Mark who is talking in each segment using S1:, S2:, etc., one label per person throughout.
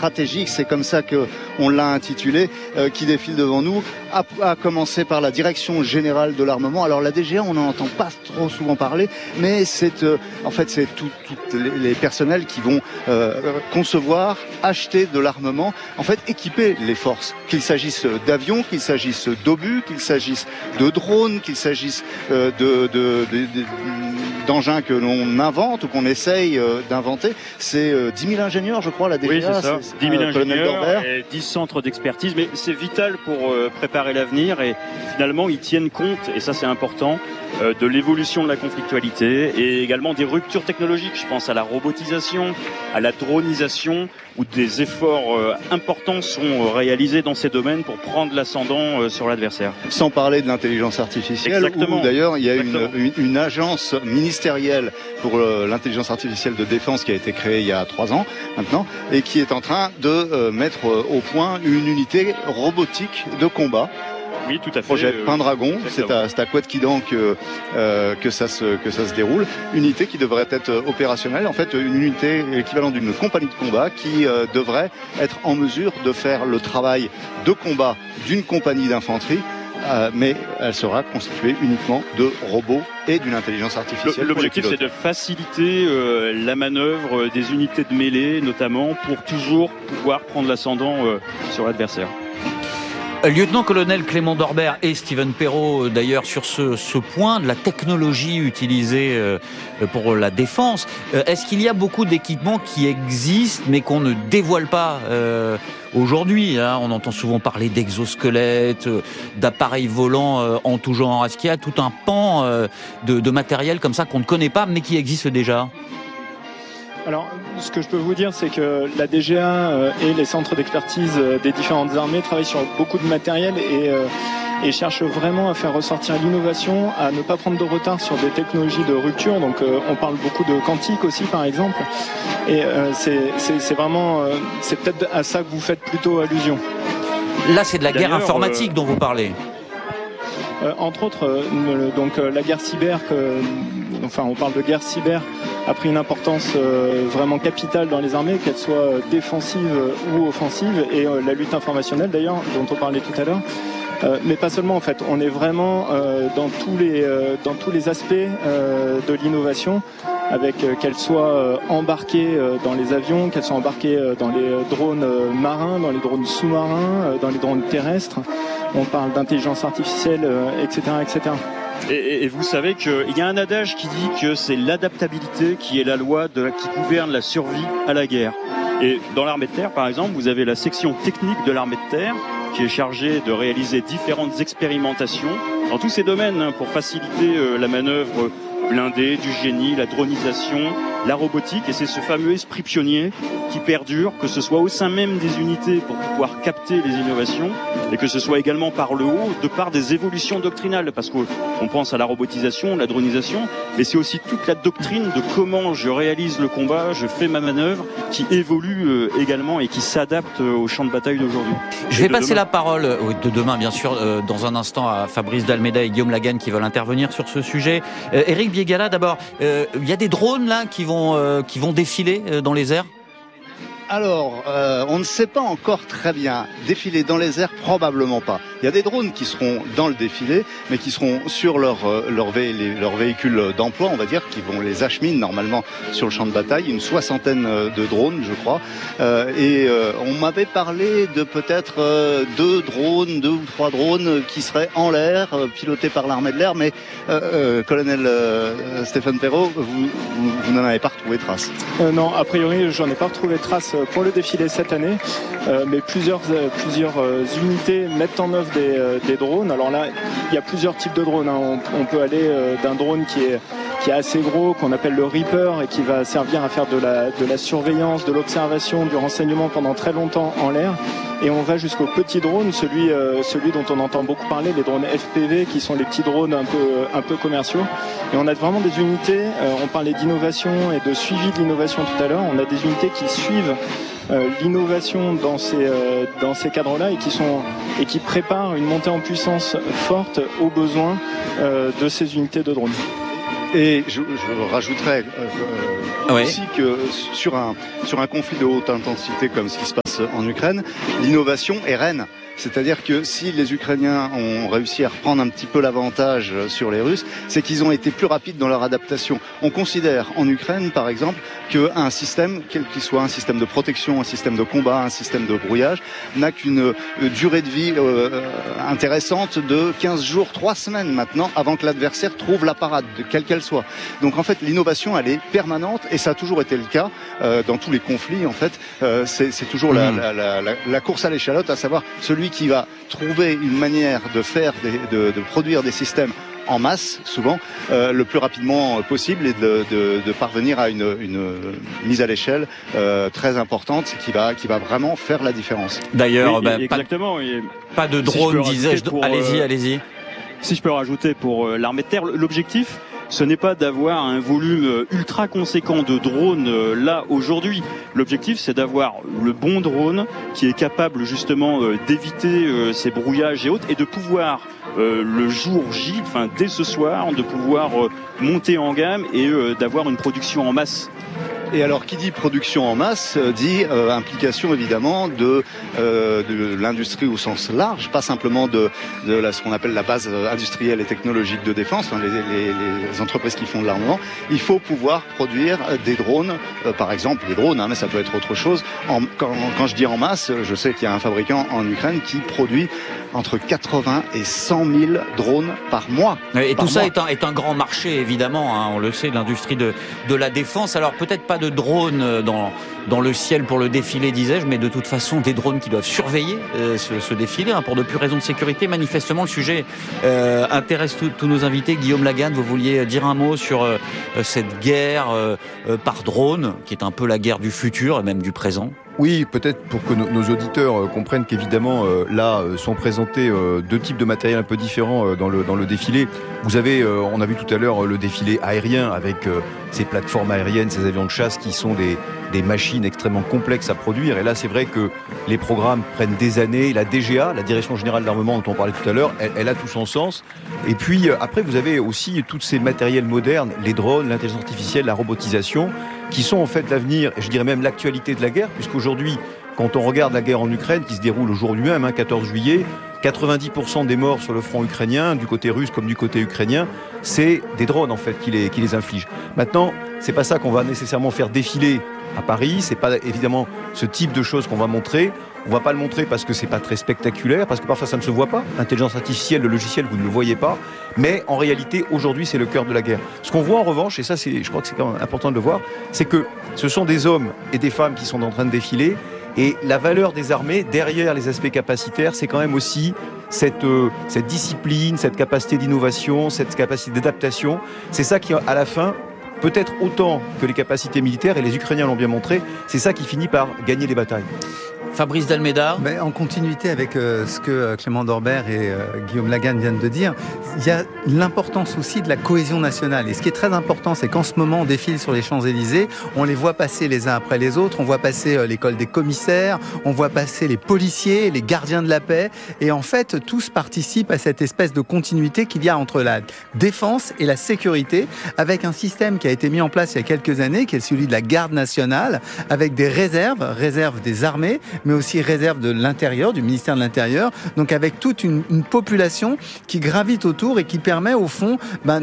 S1: stratégiques, c'est comme ça qu'on l'a intitulé, qui défile devant nous, à commencer par la Direction Générale de l'Armement. Alors la DGA, on n'en entend pas trop souvent parler, mais c'est tous les personnels qui vont concevoir, acheter de l'armement, en fait équiper les forces, qu'il s'agisse d'avions, qu'il s'agisse d'obus, qu'il s'agisse de drones, qu'il s'agisse d'engins que l'on invente ou qu'on essaye d'inventer. C'est 10 000 ingénieurs, je crois, la DGA.
S2: Oui, c'est ça. 10 000 ingénieurs et 10 centres d'expertise. Mais c'est vital pour préparer l'avenir et finalement, ils tiennent compte, et ça c'est important, de l'évolution de la conflictualité et également des ruptures technologiques. Je pense à la robotisation, à la dronisation, où des efforts importants sont réalisés dans ces domaines pour prendre l'ascendant sur l'adversaire.
S1: Sans parler de l'intelligence artificielle.
S2: Exactement.
S1: Où d'ailleurs il y a une agence ministérielle pour l'intelligence artificielle de défense qui a été créée il y a 3 ans maintenant et qui est en train de mettre au point une unité robotique de combat.
S2: Oui, tout à fait.
S1: Projet Pendragon, c'est à Couët-Quidan que ça se déroule. Unité qui devrait être opérationnelle, en fait une unité équivalente d'une compagnie de combat qui devrait être en mesure de faire le travail de combat d'une compagnie d'infanterie. Mais elle sera constituée uniquement de robots et d'une intelligence artificielle.
S2: L'objectif, c'est de faciliter la manœuvre des unités de mêlée, notamment, pour toujours pouvoir prendre l'ascendant sur l'adversaire.
S3: Lieutenant-colonel Clément Dorbert et Steven Perrault, d'ailleurs, sur ce point de la technologie utilisée pour la défense, est-ce qu'il y a beaucoup d'équipements qui existent mais qu'on ne dévoile pas aujourd'hui, hein? On entend souvent parler d'exosquelettes, d'appareils volants en tout genre. Est-ce qu'il y a tout un pan de matériel comme ça qu'on ne connaît pas mais qui existe déjà ?
S4: Alors, ce que je peux vous dire, c'est que la DGA et les centres d'expertise des différentes armées travaillent sur beaucoup de matériel et cherchent vraiment à faire ressortir l'innovation, à ne pas prendre de retard sur des technologies de rupture. Donc, on parle beaucoup de quantique aussi, par exemple. Et c'est vraiment, c'est peut-être à ça que vous faites plutôt allusion.
S3: Là, c'est de la guerre informatique dont vous parlez.
S4: Entre autres, donc la guerre cyber, on parle de guerre cyber, a pris une importance vraiment capitale dans les armées, qu'elle soit défensive ou offensive, et la lutte informationnelle d'ailleurs, dont on parlait tout à l'heure. Mais pas seulement, en fait, on est vraiment dans tous les aspects de l'innovation, avec qu'elle soit embarquée dans les avions, qu'elle soit embarquée dans les drones marins, dans les drones sous-marins, dans les drones terrestres. On parle d'intelligence artificielle, etc., etc.
S2: Et vous savez qu'il y a un adage qui dit que c'est l'adaptabilité qui est la loi qui gouverne la survie à la guerre. Et dans l'armée de terre, par exemple, vous avez la section technique de l'armée de terre qui est chargée de réaliser différentes expérimentations dans tous ces domaines pour faciliter la manœuvre blindée, du génie, la dronisation, la robotique. Et c'est ce fameux esprit pionnier qui perdure, que ce soit au sein même des unités pour pouvoir capter les innovations et que ce soit également par le haut, de par des évolutions doctrinales, parce qu'on pense à la robotisation, la dronisation, mais c'est aussi toute la doctrine de comment je réalise le combat, je fais ma manœuvre, qui évolue également et qui s'adapte au champ de bataille d'aujourd'hui.
S3: Je vais passer la parole de demain, bien sûr, dans un instant à Fabrice Dalméda et Guillaume Lagan qui veulent intervenir sur ce sujet. Éric Biégala, d'abord, il y a des drones là qui vont défiler dans les airs?
S1: Alors, on ne sait pas encore très bien. Défiler dans les airs, probablement pas. Il y a des drones qui seront dans le défilé, mais qui seront sur leur véhicule d'emploi, on va dire, qui vont les acheminer normalement sur le champ de bataille. Une 60aine de drones, je crois. On m'avait parlé de peut-être 2 ou 3 drones qui seraient en l'air, pilotés par l'armée de l'air. Mais, colonel Stéphane Perrault, vous n'en avez pas retrouvé trace.
S4: Non, a priori, j'en ai pas retrouvé trace pour le défilé cette année, mais plusieurs unités mettent en œuvre des drones. Alors là, il y a plusieurs types de drones, hein. On peut aller d'un drone qui est assez gros, qu'on appelle le Reaper, et qui va servir à faire de la surveillance, de l'observation, du renseignement pendant très longtemps en l'air. Et on va jusqu'au petit drone, celui dont on entend beaucoup parler, les drones FPV, qui sont les petits drones un peu commerciaux. Et on a vraiment des unités, on parlait d'innovation et de suivi de l'innovation tout à l'heure, on a des unités qui suivent l'innovation dans ces cadres-là et qui préparent une montée en puissance forte aux besoins de ces unités de drones.
S1: Et je rajouterais aussi que sur un conflit de haute intensité comme ce qui se passe Donbass en Ukraine, l'innovation est reine. C'est-à-dire que si les Ukrainiens ont réussi à reprendre un petit peu l'avantage sur les Russes, c'est qu'ils ont été plus rapides dans leur adaptation. On considère en Ukraine, par exemple, qu'un système, quel qu'il soit, un système de protection, un système de combat, un système de brouillage, n'a qu'une durée de vie intéressante de 15 jours, 3 semaines maintenant, avant que l'adversaire trouve la parade, quelle qu'elle soit. Donc en fait, l'innovation, elle est permanente, et ça a toujours été le cas dans tous les conflits. En fait, c'est toujours la course à l'échalote, à savoir celui qui va trouver une manière de faire, de produire des systèmes en masse, souvent, le plus rapidement possible, et de parvenir à une mise à l'échelle très importante qui va vraiment faire la différence.
S3: D'ailleurs,
S2: oui, exactement.
S3: Pas de drone, disais-je. Allez-y.
S2: Si je peux rajouter pour l'armée de terre, l'objectif, ce n'est pas d'avoir un volume ultra conséquent de drones là aujourd'hui. L'objectif, c'est d'avoir le bon drone qui est capable justement d'éviter ces brouillages et autres, et de pouvoir le jour J, enfin dès ce soir, de pouvoir monter en gamme et d'avoir une production en masse.
S1: Et alors, qui dit production en masse, dit implication évidemment de l'industrie au sens large, pas simplement de ce qu'on appelle la base industrielle et technologique de défense, hein, les entreprises qui font de l'armement. Il faut pouvoir produire des drones, par exemple des drones, hein, mais ça peut être autre chose. Quand je dis en masse, je sais qu'il y a un fabricant en Ukraine qui produit entre 80 et 100 000 drones par mois.
S3: Et tout ça est un grand marché, évidemment, hein, on le sait, de l'industrie de la défense. Alors peut-être pas de drones dans le ciel pour le défilé, disais-je, mais de toute façon des drones qui doivent surveiller ce défilé, hein, pour de pures raisons de sécurité. Manifestement, le sujet intéresse tous nos invités. Guillaume Lagarde, vous vouliez dire un mot sur cette guerre par drone, qui est un peu la guerre du futur et même du présent?
S5: Oui, peut-être pour que nos auditeurs comprennent qu'évidemment, là, sont présentés deux types de matériel un peu différents dans le défilé. Vous avez, on a vu tout à l'heure, le défilé aérien avec ces plateformes aériennes, ces avions de chasse qui sont des machines extrêmement complexes à produire. Et là, c'est vrai que les programmes prennent des années. La DGA, la Direction Générale d'Armement dont on parlait tout à l'heure, elle a tout son sens. Et puis, après, vous avez aussi tous ces matériels modernes, les drones, l'intelligence artificielle, la robotisation, qui sont en fait l'avenir, et je dirais même l'actualité de la guerre, puisqu'aujourd'hui, quand on regarde la guerre en Ukraine, qui se déroule au jour lui-même, 14 juillet, 90% des morts sur le front ukrainien, du côté russe comme du côté ukrainien, c'est des drones en fait qui les infligent. Maintenant, c'est pas ça qu'on va nécessairement faire défiler à Paris, c'est pas évidemment ce type de choses qu'on va montrer. On va pas le montrer parce que c'est pas très spectaculaire, parce que parfois ça ne se voit pas. L'intelligence artificielle, le logiciel, vous ne le voyez pas. Mais en réalité, aujourd'hui, c'est le cœur de la guerre. Ce qu'on voit en revanche, et ça, je crois que c'est quand même important de le voir, c'est que ce sont des hommes et des femmes qui sont en train de défiler. Et la valeur des armées, derrière les aspects capacitaires, c'est quand même aussi cette discipline, cette capacité d'innovation, cette capacité d'adaptation. C'est ça qui, à la fin, peut-être autant que les capacités militaires, et les Ukrainiens l'ont bien montré, c'est ça qui finit par gagner les batailles.
S3: Fabrice Dalméda.
S6: En continuité avec ce que Clément Dorbert et Guillaume Lagarde viennent de dire, il y a l'importance aussi de la cohésion nationale. Et ce qui est très important, c'est qu'en ce moment, on défile sur les Champs-Élysées, on les voit passer les uns après les autres, on voit passer l'école des commissaires, on voit passer les policiers, les gardiens de la paix. Et en fait, tous participent à cette espèce de continuité qu'il y a entre la défense et la sécurité, avec un système qui a été mis en place il y a quelques années, qui est celui de la garde nationale, avec des réserves des armées, mais aussi réserve de l'intérieur, du ministère de l'Intérieur, donc avec toute une population qui gravite autour et qui permet au fond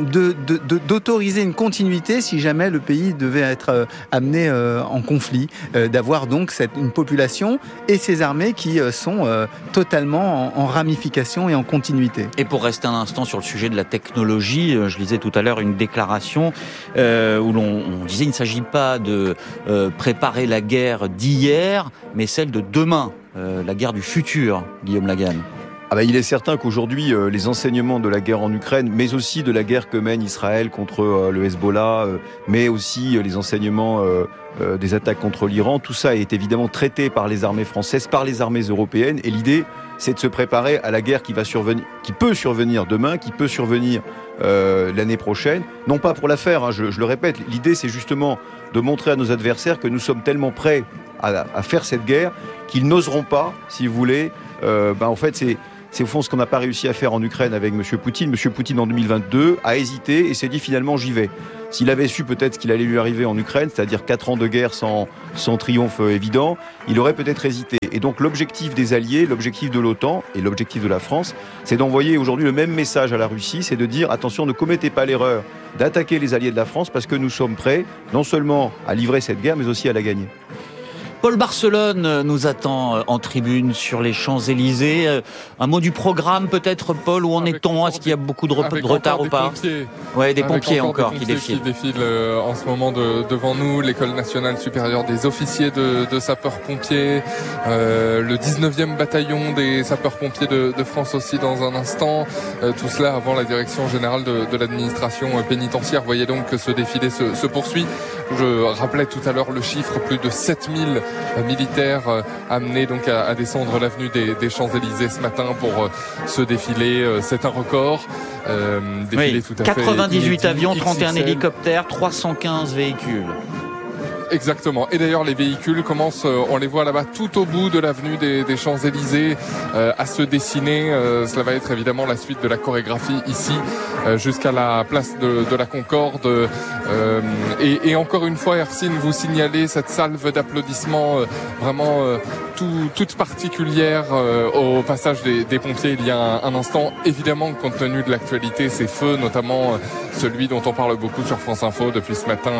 S6: d'autoriser une continuité si jamais le pays devait être amené en conflit, d'avoir donc une population et ses armées qui sont totalement en ramification et en continuité.
S3: Et pour rester un instant sur le sujet de la technologie, je lisais tout à l'heure une déclaration où on disait qu'il ne s'agit pas de préparer la guerre d'hier, mais celle de demain, la guerre du futur, Guillaume Lagarde.
S5: Il est certain qu'aujourd'hui, les enseignements de la guerre en Ukraine, mais aussi de la guerre que mène Israël contre le Hezbollah, mais aussi les enseignements des attaques contre l'Iran, tout ça est évidemment traité par les armées françaises, par les armées européennes, et l'idée, c'est de se préparer à la guerre qui peut survenir demain, qui peut survenir l'année prochaine. Non pas pour la faire, je le répète, l'idée c'est justement de montrer à nos adversaires que nous sommes tellement prêts à faire cette guerre qu'ils n'oseront pas, si vous voulez. En fait, c'est au fond ce qu'on n'a pas réussi à faire en Ukraine avec M. Poutine. M. Poutine, en 2022, a hésité et s'est dit finalement j'y vais. S'il avait su peut-être ce qu'il allait lui arriver en Ukraine, c'est-à-dire 4 ans de guerre sans triomphe évident, il aurait peut-être hésité. pompiers. Et donc l'objectif des Alliés, l'objectif de l'OTAN et l'objectif de la France, c'est d'envoyer aujourd'hui le même message à la Russie, c'est de dire attention, ne commettez pas l'erreur d'attaquer les alliés de la France parce que nous sommes prêts non seulement à livrer cette guerre mais aussi à la gagner.
S3: Paul Barcelone nous attend en tribune sur les Champs-Élysées. Un mot du programme peut-être, Paul, où en est-on? Est-ce qu'il y a beaucoup de retard ou pas? Oui, des pompiers encore qui défilent.
S7: Qui défilent en ce moment devant nous, l'École nationale supérieure des officiers de sapeurs-pompiers, le 19e bataillon des sapeurs-pompiers de France aussi dans un instant. Tout cela avant la direction générale de l'administration pénitentiaire. Vous voyez donc que ce défilé se poursuit. Je rappelais tout à l'heure le chiffre, plus de 7000 militaires amenés donc à descendre l'avenue des Champs-Élysées ce matin pour ce défilé. C'est un record. Défilé tout à
S3: 98
S7: fait
S3: avions,
S7: XXL.
S3: 31 hélicoptères, 315 véhicules.
S7: Exactement. Et d'ailleurs, les véhicules commencent, on les voit là-bas tout au bout de l'avenue des Champs-Élysées à se dessiner. Cela va être évidemment la suite de la chorégraphie ici jusqu'à la place de la Concorde. Et encore une fois, Hercine, vous signalez cette salve d'applaudissements vraiment toute particulière au passage des pompiers il y a un instant. Évidemment, compte tenu de l'actualité, ces feux, notamment celui dont on parle beaucoup sur France Info depuis ce matin,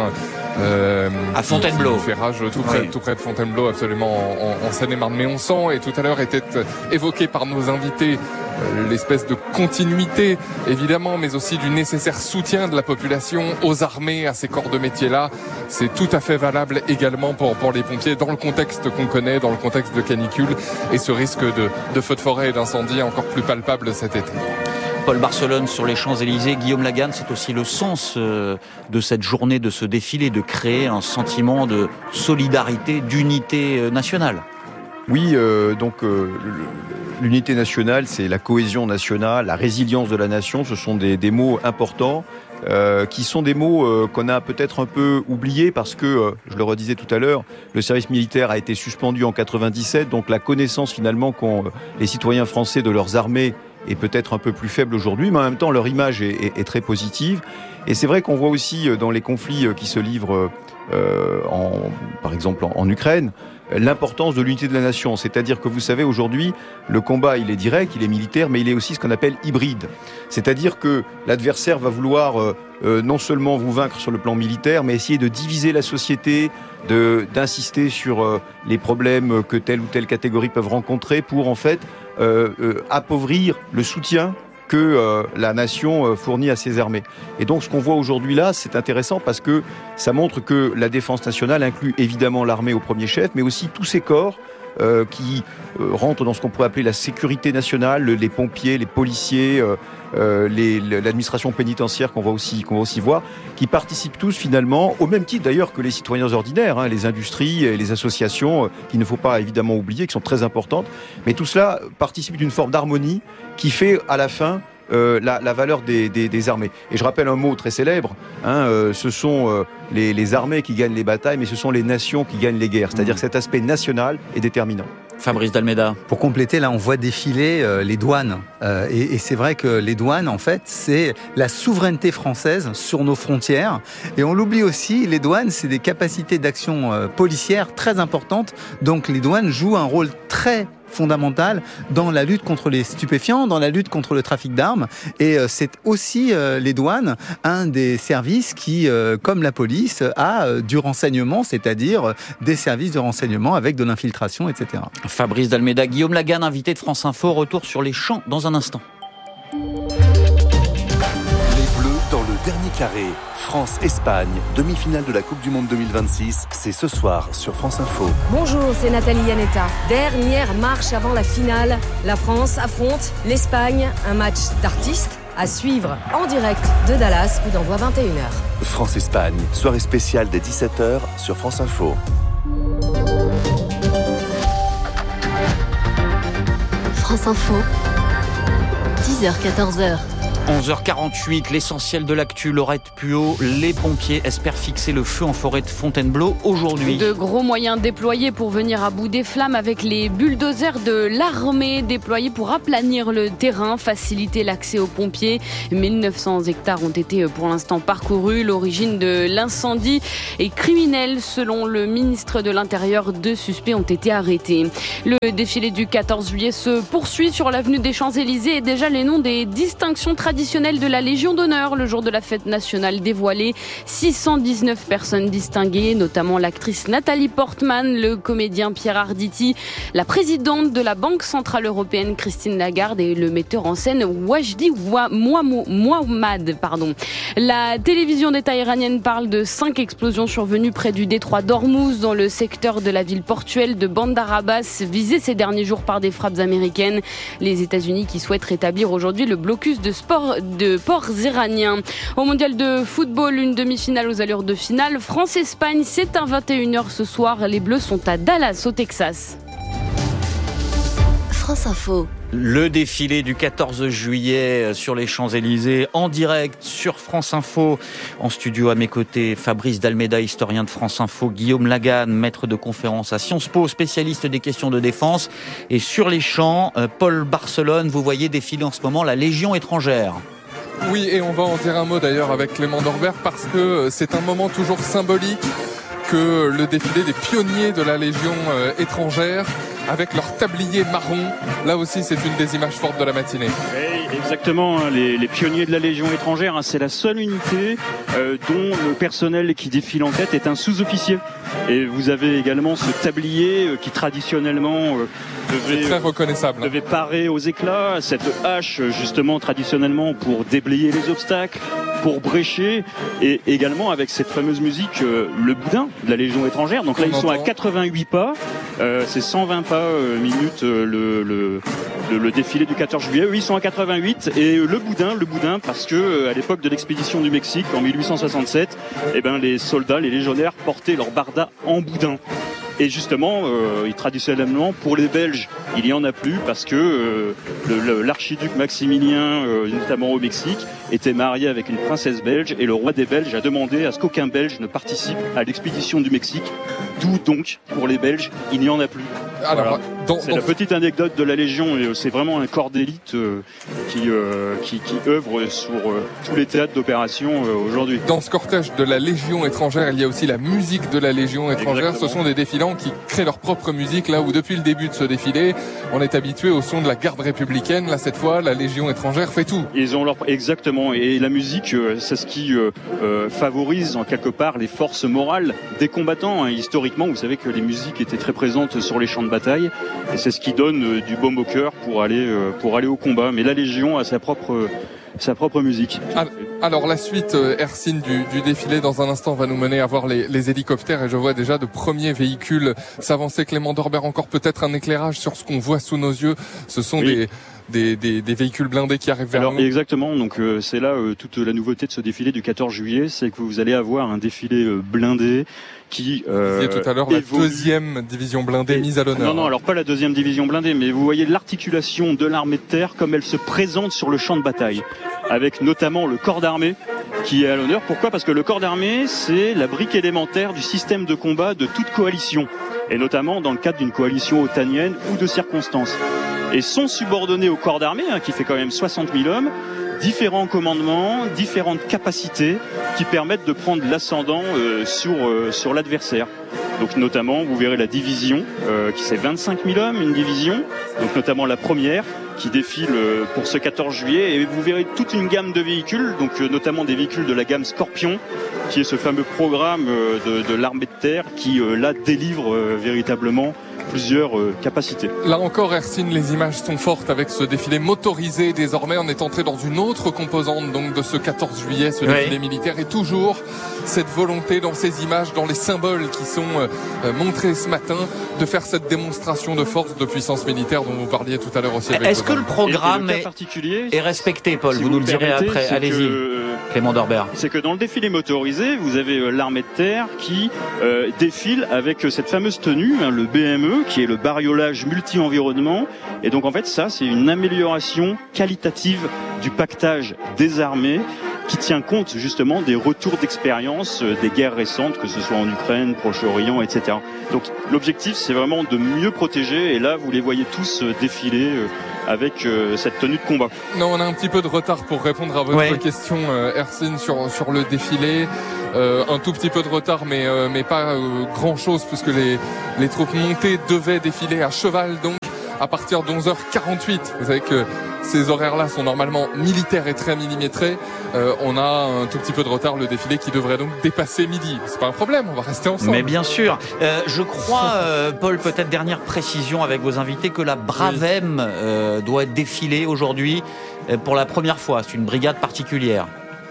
S3: à Fontainebleau.
S7: Qui fait rage tout près de Fontainebleau, absolument en Seine-et-Marne. Mais on sent, et tout à l'heure était évoqué par nos invités, l'espèce de continuité, évidemment, mais aussi du nécessaire soutien de la population aux armées, à ces corps de métier-là. C'est tout à fait valable également pour les pompiers, dans le contexte qu'on connaît, dans le contexte de canicule, et ce risque de feux de forêt et d'incendie encore plus palpable cet été.
S3: Paul Barcelone sur les Champs-Élysées. Guillaume Lagarde, c'est aussi le sens de cette journée, de ce défilé, de créer un sentiment de solidarité, d'unité nationale.
S5: Oui, l'unité nationale, c'est la cohésion nationale, la résilience de la nation. Ce sont des mots importants qui sont des mots qu'on a peut-être un peu oubliés parce que, je le redisais tout à l'heure, le service militaire a été suspendu en 97. Donc la connaissance finalement qu'ont les citoyens français de leurs armées est peut-être un peu plus faible aujourd'hui, mais en même temps leur image est très positive. Et c'est vrai qu'on voit aussi dans les conflits qui se livrent, par exemple en Ukraine, l'importance de l'unité de la nation. C'est-à-dire que vous savez, aujourd'hui, le combat, il est direct, il est militaire, mais il est aussi ce qu'on appelle hybride. C'est-à-dire que l'adversaire va vouloir non seulement vous vaincre sur le plan militaire, mais essayer de diviser la société, d'insister sur les problèmes que telle ou telle catégorie peuvent rencontrer pour, en fait, appauvrir le soutien que la nation fournit à ses armées. Et donc ce qu'on voit aujourd'hui là, c'est intéressant parce que ça montre que la défense nationale inclut évidemment l'armée au premier chef, mais aussi tous ces corps qui rentrent dans ce qu'on pourrait appeler la sécurité nationale, les pompiers, les policiers, l'administration pénitentiaire qu'on va aussi voir, qui participent tous finalement, au même titre d'ailleurs que les citoyens ordinaires, les industries et les associations, qu'il ne faut pas évidemment oublier, qui sont très importantes, mais tout cela participe d'une forme d'harmonie qui fait à la fin la valeur des armées. Et je rappelle un mot très célèbre, ce sont les armées qui gagnent les batailles, mais ce sont les nations qui gagnent les guerres. C'est-à-dire que cet aspect national est déterminant.
S3: Fabrice D'Almeida.
S6: Pour compléter, là, on voit défiler les douanes. Et c'est vrai que les douanes, en fait, c'est la souveraineté française sur nos frontières. Et on l'oublie aussi, les douanes, c'est des capacités d'action policière très importantes. Donc les douanes jouent un rôle très fondamental dans la lutte contre les stupéfiants, dans la lutte contre le trafic d'armes. Et c'est aussi les douanes, un des services qui, comme la police, a du renseignement, c'est-à-dire des services de renseignement avec de l'infiltration, etc.
S3: Fabrice D'Almeida, Guillaume Lagarde, invité de France Info, retour sur les champs dans un instant.
S8: Dans le dernier carré, France-Espagne, demi-finale de la Coupe du Monde 2026, c'est ce soir sur France Info.
S9: Bonjour, c'est Nathalie Yanetta. Dernière marche avant la finale. La France affronte l'Espagne, un match d'artistes à suivre en direct de Dallas, coup d'envoi 21h.
S8: France-Espagne, soirée spéciale dès 17h sur France Info.
S10: France Info, 10h-14h.
S3: 11h48, l'essentiel de l'actu, Laurette Puot. Les pompiers espèrent fixer le feu en forêt de Fontainebleau aujourd'hui.
S10: De gros moyens déployés pour venir à bout des flammes avec les bulldozers de l'armée déployés pour aplanir le terrain, faciliter l'accès aux pompiers. 1900 hectares ont été pour l'instant parcourus. L'origine de l'incendie est criminelle. Selon le ministre de l'Intérieur, 2 suspects ont été arrêtés. Le défilé du 14 juillet se poursuit sur l'avenue des Champs-Élysées et déjà les noms des distinctions traditionnelles de la Légion d'honneur le jour de la fête nationale dévoilée. 619 personnes distinguées, notamment l'actrice Nathalie Portman, le comédien Pierre Arditi, la présidente de la Banque Centrale Européenne Christine Lagarde et le metteur en scène Wajdi Mouhammad. La télévision d'État iranienne parle de 5 explosions survenues près du détroit d'Ormuz dans le secteur de la ville portuaire de Bandar Abbas, visée ces derniers jours par des frappes américaines. Les États-Unis qui souhaitent rétablir aujourd'hui le blocus de ports iraniens. Au mondial de football, une demi-finale aux allures de finale. France-Espagne, c'est à 21h ce soir. Les Bleus sont à Dallas, au Texas.
S9: France Info.
S3: Le défilé du 14 juillet sur les Champs-Élysées en direct sur France Info. En studio à mes côtés, Fabrice Dalméda, historien de France Info, Guillaume Lagan, maître de conférence à Sciences Po, spécialiste des questions de défense. Et sur les champs, Paul Barcelone, vous voyez défiler en ce moment la Légion étrangère.
S7: Oui, et on va en dire un mot d'ailleurs avec Clément Dorbert parce que c'est un moment toujours symbolique que le défilé des pionniers de la Légion étrangère avec leur tablier marron. Là aussi, c'est une des images fortes de la matinée.
S2: Oui, exactement, les pionniers de la Légion étrangère, c'est la seule unité dont le personnel qui défile en tête est un sous-officier. Et vous avez également ce tablier qui traditionnellement devait parer aux éclats, cette hache justement traditionnellement pour déblayer les obstacles, pour brécher, et également avec cette fameuse musique, le boudin de la Légion étrangère. Donc là, ils sont à 88 pas, c'est 120 pas minutes le défilé du 14 juillet. Eux, ils sont à 88, et le boudin, parce que à l'époque de l'expédition du Mexique en 1867, les soldats, les légionnaires portaient leur barda en boudin. Et justement, traditionnellement, pour les Belges, il n'y en a plus parce que l'archiduc Maximilien, notamment au Mexique, était marié avec une princesse belge et le roi des Belges a demandé à ce qu'aucun Belge ne participe à l'expédition du Mexique. D'où donc, pour les Belges, il n'y en a plus. Alors, voilà. C'est la petite anecdote de la Légion, et c'est vraiment un corps d'élite qui œuvre sur tous les théâtres d'opération aujourd'hui.
S7: Dans ce cortège de la Légion étrangère, il y a aussi la musique de la Légion étrangère. Exactement. Ce sont des défilants qui créent leur propre musique, là où depuis le début de ce défilé, on est habitué au son de la garde républicaine. Là, cette fois, la Légion étrangère fait tout.
S2: Ils ont exactement, et la musique, c'est ce qui favorise en quelque part les forces morales des combattants. Historiquement, vous savez que les musiques étaient très présentes sur les champs de bataille, et c'est ce qui donne du baume au cœur pour aller au combat. Mais la Légion a sa propre musique.
S7: Alors la suite, Hercine, du défilé, dans un instant, va nous mener à voir les hélicoptères, et je vois déjà de premiers véhicules s'avancer. Clément Dorbert, encore peut-être un éclairage sur ce qu'on voit sous nos yeux. Ce sont des véhicules blindés qui arrivent vers nous.
S2: Exactement, donc c'est là toute la nouveauté de ce défilé du 14 juillet, c'est que vous allez avoir un défilé blindé qui
S7: tout à l'heure, la deuxième division blindée mise à l'honneur.
S2: Non, alors pas la deuxième division blindée, mais vous voyez l'articulation de l'armée de terre comme elle se présente sur le champ de bataille, avec notamment le corps d'armée qui est à l'honneur. Pourquoi ? Parce que le corps d'armée, c'est la brique élémentaire du système de combat de toute coalition, et notamment dans le cadre d'une coalition otanienne ou de circonstances. Et sont subordonnés au corps d'armée, qui fait quand même 60 000 hommes, différents commandements, différentes capacités qui permettent de prendre l'ascendant sur l'adversaire. Donc notamment, vous verrez la division, qui c'est 25 000 hommes, une division, donc notamment la première, qui défile pour ce 14 juillet, et vous verrez toute une gamme de véhicules, donc notamment des véhicules de la gamme Scorpion, qui est ce fameux programme de l'armée de terre qui là délivre véritablement plusieurs capacités.
S7: Là encore, Hercine, les images sont fortes avec ce défilé motorisé. Désormais, on est entré dans une autre composante donc de ce 14 juillet, ce défilé militaire, et toujours cette volonté dans ces images, dans les symboles qui sont montrés ce matin, de faire cette démonstration de force, de puissance militaire dont vous parliez tout à l'heure aussi.
S3: Est-ce que le programme est respecté, Paul? Vous nous le direz après. Allez-y. Clément Dorbert.
S2: C'est que dans le défilé motorisé, vous avez l'armée de terre qui défile avec cette fameuse tenue, le BME, qui est le bariolage multi-environnement. Et donc en fait, ça, c'est une amélioration qualitative du pactage des armées qui tient compte justement des retours d'expérience des guerres récentes, que ce soit en Ukraine, Proche-Orient, etc. Donc l'objectif, c'est vraiment de mieux protéger. Et là, vous les voyez tous défiler avec cette tenue de combat.
S7: Non, on a un petit peu de retard pour répondre à votre question, Ercine, sur le défilé. Un tout petit peu de retard, mais pas grand-chose, puisque les troupes montées devaient défiler à cheval, donc à partir de 11h48. Vous savez que ces horaires-là sont normalement militaires et très millimétrés. On a un tout petit peu de retard, le défilé qui devrait donc dépasser midi. C'est pas un problème, on va rester ensemble.
S3: Mais bien sûr. Je crois, Paul, peut-être dernière précision avec vos invités, que la Bravem doit être défilée aujourd'hui pour la première fois. C'est une brigade particulière.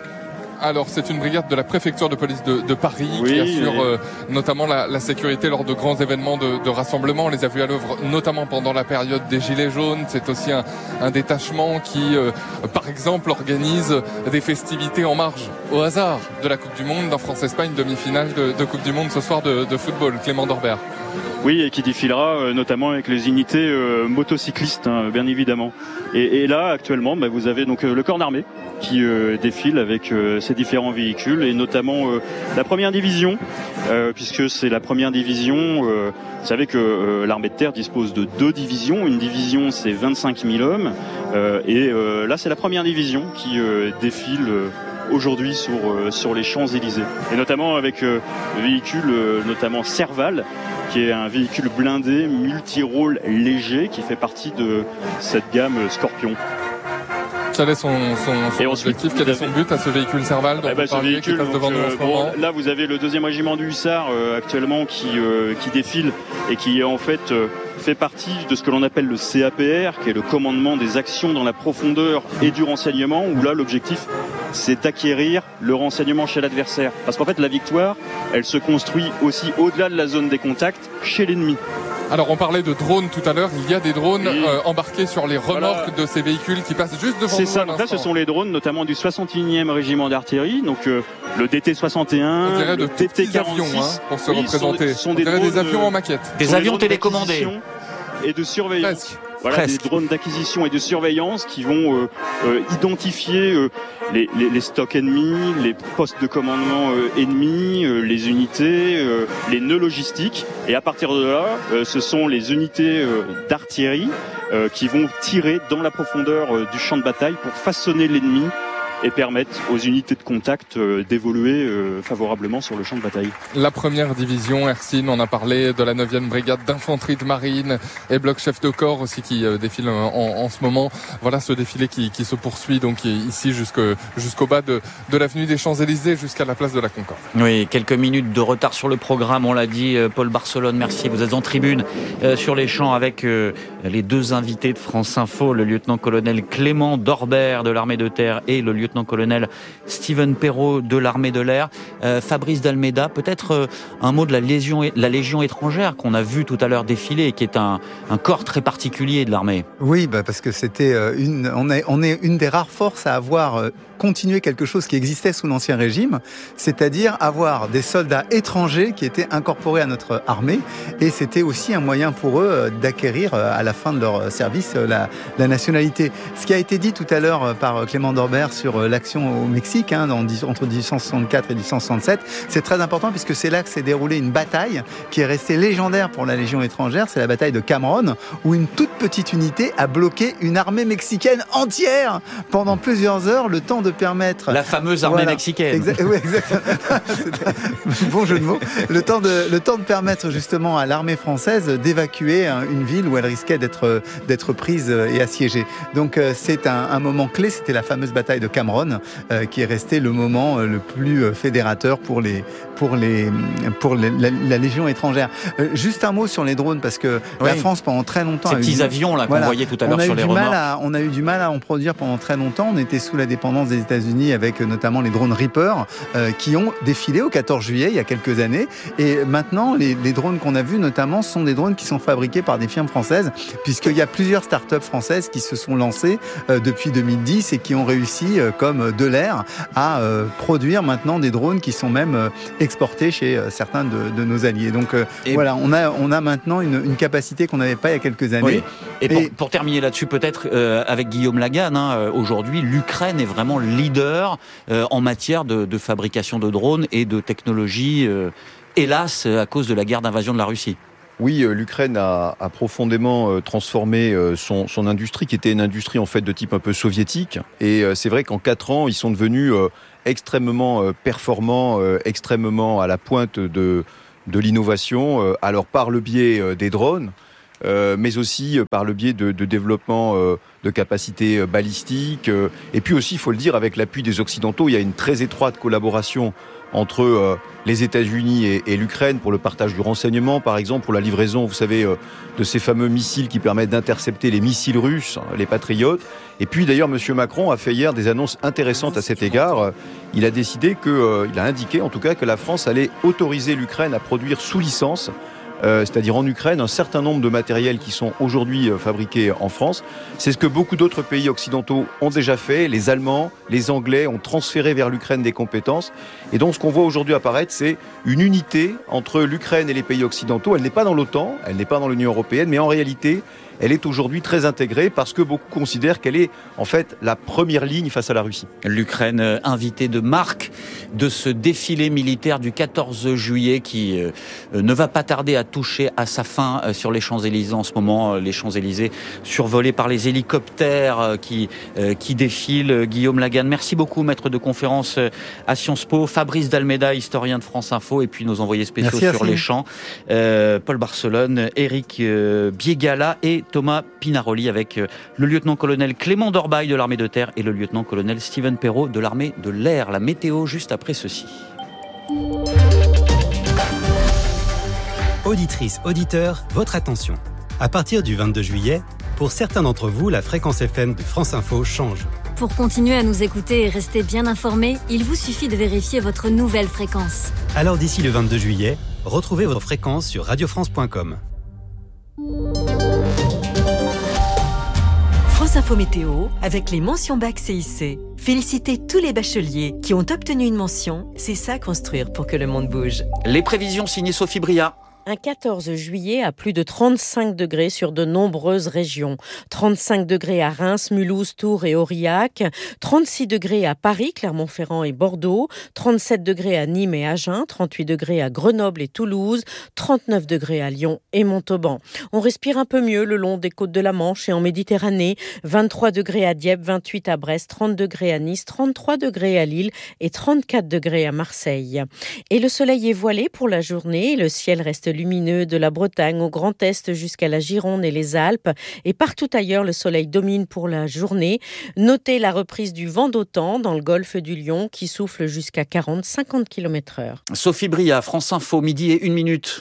S7: Alors, c'est une brigade de la préfecture de police de Paris qui assure notamment la sécurité lors de grands événements de rassemblement. On les a vus à l'œuvre notamment pendant la période des Gilets jaunes. C'est aussi un détachement qui, par exemple, organise des festivités en marge, au hasard, de la Coupe du Monde, dans France-Espagne, demi-finale de Coupe du Monde ce soir de football. Clément Dorbert.
S2: Oui, et qui défilera notamment avec les unités motocyclistes, bien évidemment. Et là, actuellement, vous avez donc le corps d'armée qui défile avec ces différents véhicules, et notamment la première division, puisque c'est la première division. Vous savez que l'armée de terre dispose de 2 divisions. Une division, c'est 25 000 hommes, et là, c'est la première division qui défile aujourd'hui sur les Champs-Élysées, et notamment avec le véhicule notamment Serval, qui est un véhicule blindé multi-rôle léger qui fait partie de cette gamme Scorpion.
S7: Quel est son objectif, quel est son but à ce véhicule Serval dont vous parliez, qui passe devant nous en ce moment ?
S2: Là, vous avez le 2e régiment du Hussard actuellement qui défile et qui en fait fait partie de ce que l'on appelle le CAPR, qui est le commandement des actions dans la profondeur et du renseignement, où là l'objectif c'est d'acquérir le renseignement chez l'adversaire. Parce qu'en fait la victoire, elle se construit aussi au-delà de la zone des contacts, chez l'ennemi.
S7: Alors on parlait de drones tout à l'heure, il y a des drones embarqués sur les remorques de ces véhicules qui passent juste devant nous.
S2: C'est ça, donc là ce sont les drones notamment du 61e régiment d'artillerie, donc le DT-61,
S7: le DT-46, pour se représenter.
S2: On dirait
S7: des avions en maquette.
S3: Des avions télécommandés.
S2: Et de surveillance. Voilà,
S3: Presque.
S2: des drones d'acquisition et de surveillance qui vont identifier les stocks ennemis, les postes de commandement ennemis, les unités, les nœuds logistiques. Et à partir de là, ce sont les unités d'artillerie qui vont tirer dans la profondeur du champ de bataille pour façonner l'ennemi et permettre aux unités de contact d'évoluer favorablement sur le champ de bataille.
S7: La première division, Ercine, on a parlé de la 9e brigade d'infanterie de marine et bloc chef de corps aussi qui défile en ce moment. Voilà ce défilé qui se poursuit donc ici jusqu'au bas de l'avenue des Champs-Élysées jusqu'à la place de la Concorde.
S3: Oui, quelques minutes de retard sur le programme, on l'a dit. Paul Barcelone, merci. Vous êtes en tribune sur les champs avec les 2 invités de France Info, le lieutenant-colonel Clément Dorbert de l'armée de terre et le lieutenant-colonel Steven Perrault de l'armée de l'air. Fabrice d'Almeida, peut-être un mot de la Légion étrangère qu'on a vu tout à l'heure défiler, qui est un corps très particulier de l'armée.
S6: Oui, parce que c'était on est une des rares forces à avoir continué quelque chose qui existait sous l'Ancien Régime, c'est-à-dire avoir des soldats étrangers qui étaient incorporés à notre armée, et c'était aussi un moyen pour eux d'acquérir à la fin de leur service la nationalité. Ce qui a été dit tout à l'heure par Clément Dorbert sur l'action au Mexique, entre 1864 et 1867, c'est très important puisque c'est là que s'est déroulée une bataille qui est restée légendaire pour la Légion étrangère, c'est la bataille de Cameron, où une toute petite unité a bloqué une armée mexicaine entière pendant plusieurs heures, le temps de permettre...
S3: La fameuse armée mexicaine.
S6: Oui, exactement. Bon jeu de mots. Le temps de permettre justement à l'armée française d'évacuer une ville où elle risquait d'être prise et assiégée. Donc c'est un moment clé, c'était la fameuse bataille de Cameron, qui est resté le moment le plus fédérateur pour la Légion étrangère. Juste un mot sur les drones, parce que la France pendant très longtemps...
S3: Ces petits avions là qu'on voyait tout à l'heure sur les remorques.
S6: On a eu du mal à en produire pendant très longtemps. On était sous la dépendance des des États-Unis avec notamment les drones Reaper qui ont défilé au 14 juillet il y a quelques années. Et maintenant, les drones qu'on a vus notamment sont des drones qui sont fabriqués par des firmes françaises, puisqu'il y a plusieurs startups françaises qui se sont lancées depuis 2010 et qui ont réussi, comme Delair, à produire maintenant des drones qui sont même exportés chez certains de nos alliés. Donc voilà, on a maintenant une capacité qu'on n'avait pas il y a quelques années.
S3: Oui. Et pour terminer là-dessus, peut-être avec Guillaume Lagan, aujourd'hui, l'Ukraine est vraiment leader en matière de fabrication de drones et de technologie, hélas, à cause de la guerre d'invasion de la Russie.
S5: Oui, l'Ukraine a profondément transformé son industrie, qui était une industrie en fait de type un peu soviétique. Et c'est vrai qu'en 4 ans, ils sont devenus extrêmement performants, extrêmement à la pointe de l'innovation, alors par le biais des drones, mais aussi par le biais de développement de capacités balistiques. Et puis aussi, il faut le dire, avec l'appui des Occidentaux, il y a une très étroite collaboration entre les États-Unis et l'Ukraine pour le partage du renseignement, par exemple, pour la livraison, vous savez, de ces fameux missiles qui permettent d'intercepter les missiles russes, les Patriotes. Et puis d'ailleurs, M. Macron a fait hier des annonces intéressantes à cet égard. Il a décidé il a indiqué en tout cas que la France allait autoriser l'Ukraine à produire sous licence, c'est-à-dire en Ukraine, un certain nombre de matériels qui sont aujourd'hui fabriqués en France. C'est ce que beaucoup d'autres pays occidentaux ont déjà fait. Les Allemands, les Anglais ont transféré vers l'Ukraine des compétences. Et donc ce qu'on voit aujourd'hui apparaître, c'est une unité entre l'Ukraine et les pays occidentaux. Elle n'est pas dans l'OTAN, elle n'est pas dans l'Union européenne, mais en réalité, elle est aujourd'hui très intégrée parce que beaucoup considèrent qu'elle est en fait la première ligne face à la Russie.
S3: L'Ukraine invitée de marque de ce défilé militaire du 14 juillet qui ne va pas tarder à toucher à sa fin sur les Champs-Élysées en ce moment. Les Champs-Élysées survolés par les hélicoptères qui défilent. Guillaume Lagan, merci beaucoup, maître de conférence à Sciences Po. Fabrice Dalméda, historien de France Info, et puis nos envoyés spéciaux sur les champs. Paul Barcelone, Éric Biégala et Thomas Pinaroli avec le lieutenant-colonel Clément Dorbail de l'armée de terre et le lieutenant-colonel Steven Perrault de l'armée de l'air. La météo juste après ceci.
S11: Auditrices, auditeurs, votre attention. À partir du 22 juillet, pour certains d'entre vous, la fréquence FM de France Info change.
S12: Pour continuer à nous écouter et rester bien informés, il vous suffit de vérifier votre nouvelle fréquence.
S11: Alors d'ici le 22 juillet, retrouvez votre fréquence sur radiofrance.com.
S13: France Info Météo, avec les mentions bac CIC. Félicitez tous les bacheliers qui ont obtenu une mention. C'est ça construire pour que le monde bouge.
S3: Les prévisions signées Sophie Bria.
S14: Un 14 juillet à plus de 35 degrés sur de nombreuses régions. 35 degrés à Reims, Mulhouse, Tours et Aurillac. 36 degrés à Paris, Clermont-Ferrand et Bordeaux. 37 degrés à Nîmes et Agen. 38 degrés à Grenoble et Toulouse. 39 degrés à Lyon et Montauban. On respire un peu mieux le long des côtes de la Manche et en Méditerranée. 23 degrés à Dieppe, 28 à Brest, 30 degrés à Nice, 33 degrés à Lille et 34 degrés à Marseille. Et le soleil est voilé pour la journée. Le ciel reste lumineux de la Bretagne au Grand Est jusqu'à la Gironde et les Alpes. Et partout ailleurs, le soleil domine pour la journée. Notez la reprise du vent d'OTAN dans le golfe du Lion qui souffle jusqu'à 40-50 km/h.
S3: Sophie Bria, France Info, midi et 1 minute.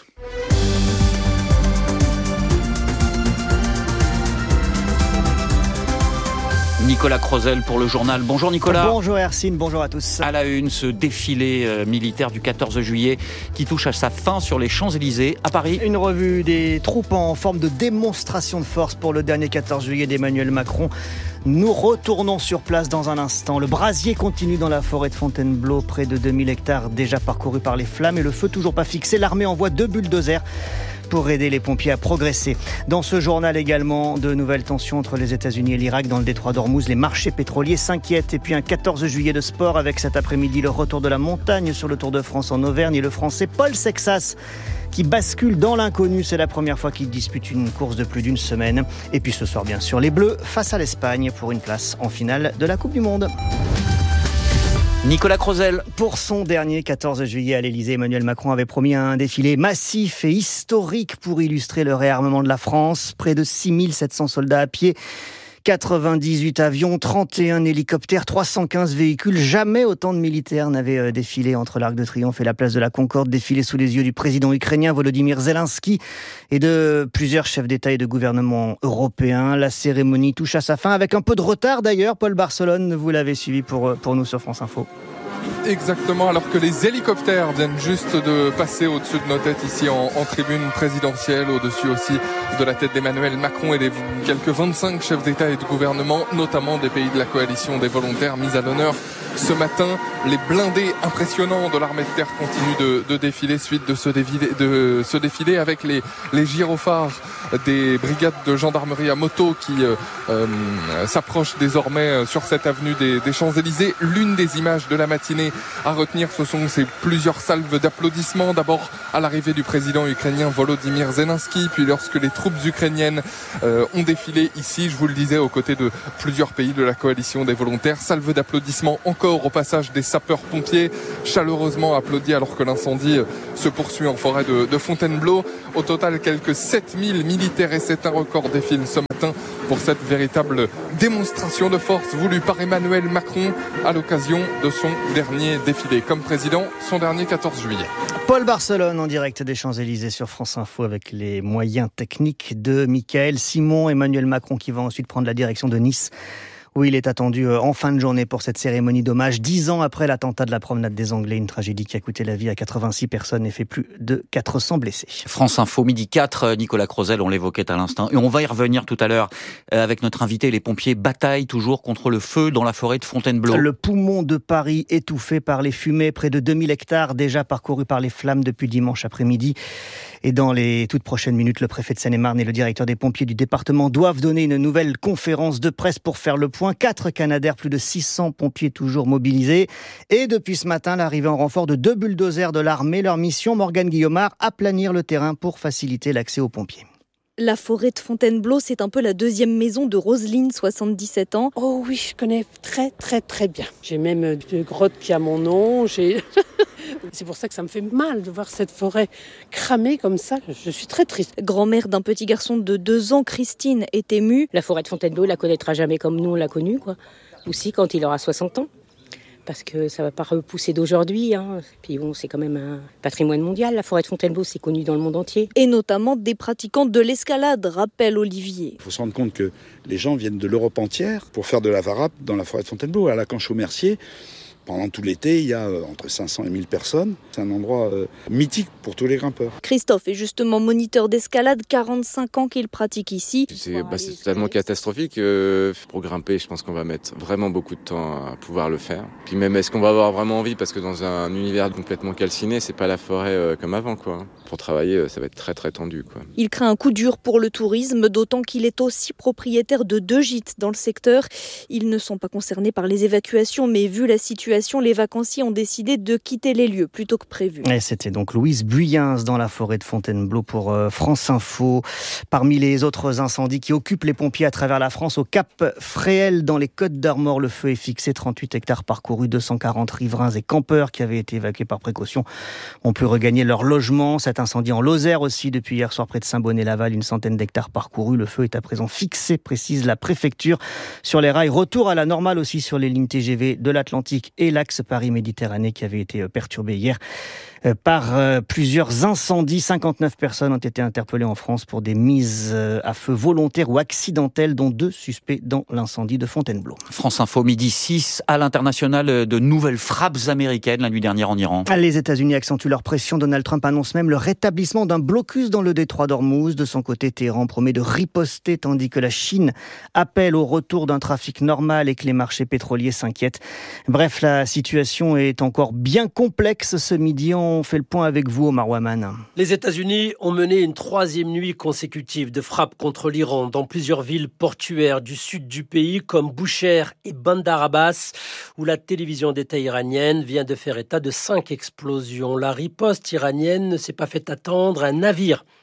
S3: Nicolas Crozel pour le journal. Bonjour Nicolas.
S15: Bonjour Hercine, bonjour à tous.
S3: À la une, ce défilé militaire du 14 juillet qui touche à sa fin sur les Champs-Élysées à Paris.
S15: Une revue des troupes en forme de démonstration de force pour le dernier 14 juillet d'Emmanuel Macron. Nous retournons sur place dans un instant. Le brasier continue dans la forêt de Fontainebleau, près de 2000 hectares déjà parcourus par les flammes et le feu toujours pas fixé. L'armée envoie 2 bulldozers pour aider les pompiers à progresser. Dans ce journal également, de nouvelles tensions entre les États-Unis et l'Irak dans le détroit d'Ormuz. Les marchés pétroliers s'inquiètent. Et puis un 14 juillet de sport avec cet après-midi le retour de la montagne sur le Tour de France en Auvergne et le Français Paul Sexas qui bascule dans l'inconnu. C'est la première fois qu'il dispute une course de plus d'une semaine. Et puis ce soir, bien sûr, les Bleus face à l'Espagne pour une place en finale de la Coupe du Monde.
S3: Nicolas Crozel.
S15: Pour son dernier 14 juillet à l'Elysée, Emmanuel Macron avait promis un défilé massif et historique pour illustrer le réarmement de la France. Près de 6700 soldats à pied 98 avions, 31 hélicoptères, 315 véhicules. Jamais autant de militaires n'avaient défilé entre l'Arc de Triomphe et la place de la Concorde, défilé sous les yeux du président ukrainien Volodymyr Zelensky et de plusieurs chefs d'État et de gouvernement européens. La cérémonie touche à sa fin avec un peu de retard d'ailleurs. Paul Barcelone, vous l'avez suivi pour nous sur France Info.
S7: Exactement, alors que les hélicoptères viennent juste de passer au-dessus de nos têtes ici en tribune présidentielle, au-dessus aussi de la tête d'Emmanuel Macron et des quelques 25 chefs d'État et de gouvernement, notamment des pays de la coalition des volontaires mis à l'honneur ce matin. Les blindés impressionnants de l'armée de terre continuent de défiler suite de ce défilé avec les gyrophares des brigades de gendarmerie à moto qui s'approchent désormais sur cette avenue des Champs-Élysées. L'une des images de la matinée à retenir, ce sont ces plusieurs salves d'applaudissements. D'abord à l'arrivée du président ukrainien Volodymyr Zelensky, puis lorsque les troupes ukrainiennes ont défilé ici, je vous le disais, aux côtés de plusieurs pays de la coalition des volontaires. Salve d'applaudissements encore au passage des sapeurs-pompiers, chaleureusement applaudis alors que l'incendie se poursuit en forêt de Fontainebleau. Au total, quelques 7000 militaires, et c'est un record, défilent ce matin pour cette véritable démonstration de force voulue par Emmanuel Macron à l'occasion de son dernier défilé comme président, son dernier 14 juillet.
S15: Paul Barcelone en direct des Champs-Élysées sur France Info avec les moyens techniques de Michael Simon. Emmanuel Macron qui va ensuite prendre la direction de Nice, où il est attendu en fin de journée pour cette cérémonie d'hommage. 10 ans après l'attentat de la promenade des Anglais, une tragédie qui a coûté la vie à 86 personnes et fait plus de 400 blessés.
S3: France Info, midi 4, Nicolas Crozel, on l'évoquait à l'instant. Et on va y revenir tout à l'heure avec notre invité. Les pompiers bataillent toujours contre le feu dans la forêt de Fontainebleau.
S15: Le poumon de Paris étouffé par les fumées, près de 2000 hectares déjà parcourus par les flammes depuis dimanche après-midi. Et dans les toutes prochaines minutes, le préfet de Seine-et-Marne et le directeur des pompiers du département doivent donner une nouvelle conférence de presse pour faire le point. 4 Canadair, plus de 600 pompiers toujours mobilisés. Et depuis ce matin, l'arrivée en renfort de 2 bulldozers de l'armée. Leur mission, Morgane Guillaumard, aplanir le terrain pour faciliter l'accès aux pompiers.
S16: La forêt de Fontainebleau, c'est un peu la deuxième maison de Roselyne, 77 ans.
S17: Oh oui, je connais très bien. J'ai même une grotte qui a mon nom. C'est pour ça que ça me fait mal de voir cette forêt cramée comme ça. Je suis très triste.
S16: Grand-mère d'un petit garçon de 2 ans, Christine, est émue.
S18: La forêt de Fontainebleau, il la connaîtra jamais comme nous on l'a connue, quoi. Aussi quand il aura 60 ans. Parce que ça ne va pas repousser d'aujourd'hui. Puis bon, c'est quand même un patrimoine mondial. La forêt de Fontainebleau, c'est connu dans le monde entier.
S16: Et notamment des pratiquants de l'escalade, rappelle Olivier.
S19: Il faut se rendre compte que les gens viennent de l'Europe entière pour faire de la varap dans la forêt de Fontainebleau. À la Canche-au-Mercier, pendant tout l'été, il y a entre 500 et 1000 personnes. C'est un endroit mythique pour tous les grimpeurs.
S16: Christophe est justement moniteur d'escalade, 45 ans qu'il pratique ici.
S20: C'est totalement catastrophique. Pour grimper, je pense qu'on va mettre vraiment beaucoup de temps à pouvoir le faire. Puis même, est-ce qu'on va avoir vraiment envie? Parce que dans un univers complètement calciné, c'est pas la forêt comme avant, quoi. Pour travailler, ça va être très très tendu, quoi.
S16: Il craint un coup dur pour le tourisme, d'autant qu'il est aussi propriétaire de 2 gîtes dans le secteur. Ils ne sont pas concernés par les évacuations, mais vu la situation, les vacanciers ont décidé de quitter les lieux plutôt que prévu.
S15: Et c'était donc Louise Buyens dans la forêt de Fontainebleau pour France Info. Parmi les autres incendies qui occupent les pompiers à travers la France, au Cap Fréhel dans les Côtes-d'Armor, le feu est fixé. 38 hectares parcourus, 240 riverains et campeurs qui avaient été évacués par précaution ont pu regagner leur logement. Cet incendie en Lozère aussi depuis hier soir près de Saint-Bonnet-Laval, une centaine d'hectares parcourus. Le feu est à présent fixé, précise la préfecture. Sur les rails, retour à la normale aussi sur les lignes TGV de l'Atlantique et l'axe Paris-Méditerranée qui avait été perturbé hier par plusieurs incendies. 59 personnes ont été interpellées en France pour des mises à feu volontaires ou accidentelles, dont 2 suspects dans l'incendie de Fontainebleau.
S3: France Info, midi 6, à l'international, de nouvelles frappes américaines la nuit dernière en Iran.
S15: Les États-Unis accentuent leur pression. Donald Trump annonce même le rétablissement d'un blocus dans le détroit d'Ormuz. De son côté, Téhéran promet de riposter, tandis que la Chine appelle au retour d'un trafic normal et que les marchés pétroliers s'inquiètent. Bref, la situation est encore bien complexe ce midi. On fait le point avec vous, Omar Waman.
S21: Les États-Unis ont mené une 3e nuit consécutive de frappes contre l'Iran dans plusieurs villes portuaires du sud du pays comme Boucher et Bandar Abbas, où la télévision d'État iranienne vient de faire état de 5 explosions. La riposte iranienne ne s'est pas fait attendre. Un navire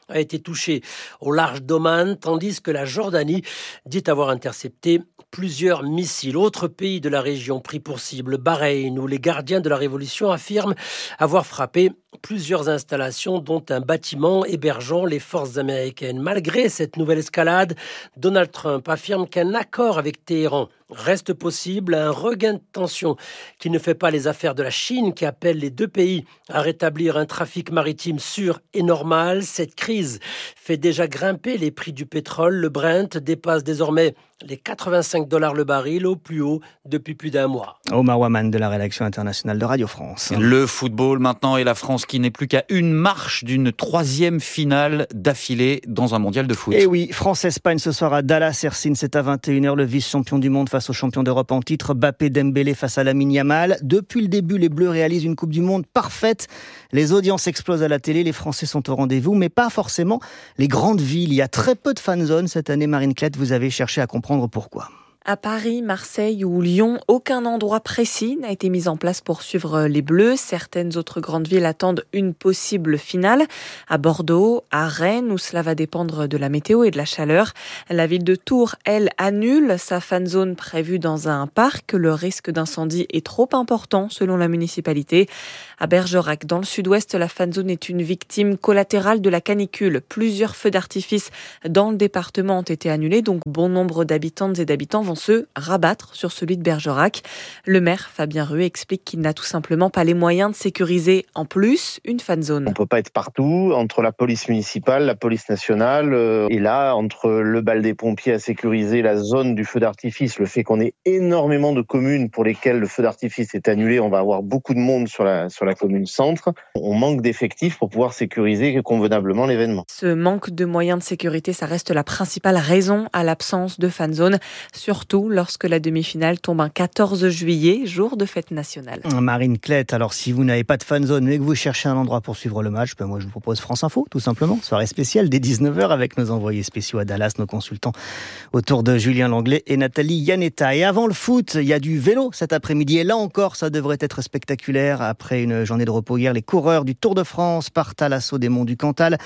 S21: a été touché au large d'Oman, tandis que la Jordanie dit avoir intercepté plusieurs missiles. Autre pays de la région pris pour cible, Bahreïn, où les gardiens de la révolution affirment avoir frappé plusieurs installations, dont un bâtiment hébergeant les forces américaines. Malgré cette nouvelle escalade, Donald Trump affirme qu'un accord avec Téhéran reste possible, un regain de tension qui ne fait pas les affaires de la Chine, qui appelle les deux pays à rétablir un trafic maritime sûr et normal. Cette crise fait déjà grimper les prix du pétrole. Le Brent dépasse désormais les $85 le baril, au plus haut depuis plus d'un mois.
S15: Omar Waman de la rédaction internationale de Radio France.
S3: Le football maintenant, et la France qui n'est plus qu'à une marche d'une 3e finale d'affilée dans un mondial de foot.
S15: Et oui, France-Espagne ce soir à Dallas. Hercine, c'est à 21h, le vice-champion du monde face au champion d'Europe en titre, Mbappé Dembélé face à Lamine Yamal. Depuis le début, les Bleus réalisent une Coupe du Monde parfaite. Les audiences explosent à la télé, les Français sont au rendez-vous, mais pas forcément les grandes villes. Il y a très peu de fan-zones cette année. Marine Klett, vous avez cherché à comprendre pourquoi.
S4: À Paris, Marseille ou Lyon, aucun endroit précis n'a été mis en place pour suivre les Bleus. Certaines autres grandes villes attendent une possible finale. À Bordeaux, à Rennes, où cela va dépendre de la météo et de la chaleur. La ville de Tours, elle, annule sa fanzone prévue dans un parc. Le risque d'incendie est trop important, selon la municipalité. À Bergerac, dans le sud-ouest, la fanzone est une victime collatérale de la canicule. Plusieurs feux d'artifice dans le département ont été annulés, donc bon nombre d'habitantes et d'habitants vont se rabattre sur celui de Bergerac. Le maire, Fabien Ruet, explique qu'il n'a tout simplement pas les moyens de sécuriser en plus une fanzone.
S22: On ne peut pas être partout, entre la police municipale, la police nationale, et là, entre le bal des pompiers à sécuriser, la zone du feu d'artifice, le fait qu'on ait énormément de communes pour lesquelles le feu d'artifice est annulé, on va avoir beaucoup de monde sur la commune centre. On manque d'effectifs pour pouvoir sécuriser convenablement l'événement.
S4: Ce manque de moyens de sécurité, ça reste la principale raison à l'absence de fanzone, surtout lorsque la demi-finale tombe un 14 juillet, jour de fête nationale.
S15: Marine Klett, alors si vous n'avez pas de fanzone mais que vous cherchez un endroit pour suivre le match, moi je vous propose France Info, tout simplement. Soirée spéciale dès 19h avec nos envoyés spéciaux à Dallas, nos consultants autour de Julien Langlais et Nathalie Yanetta. Et avant le foot, il y a du vélo cet après-midi. Et là encore, ça devrait être spectaculaire. Après une journée de repos hier, les coureurs du Tour de France partent à l'assaut des monts du Cantal.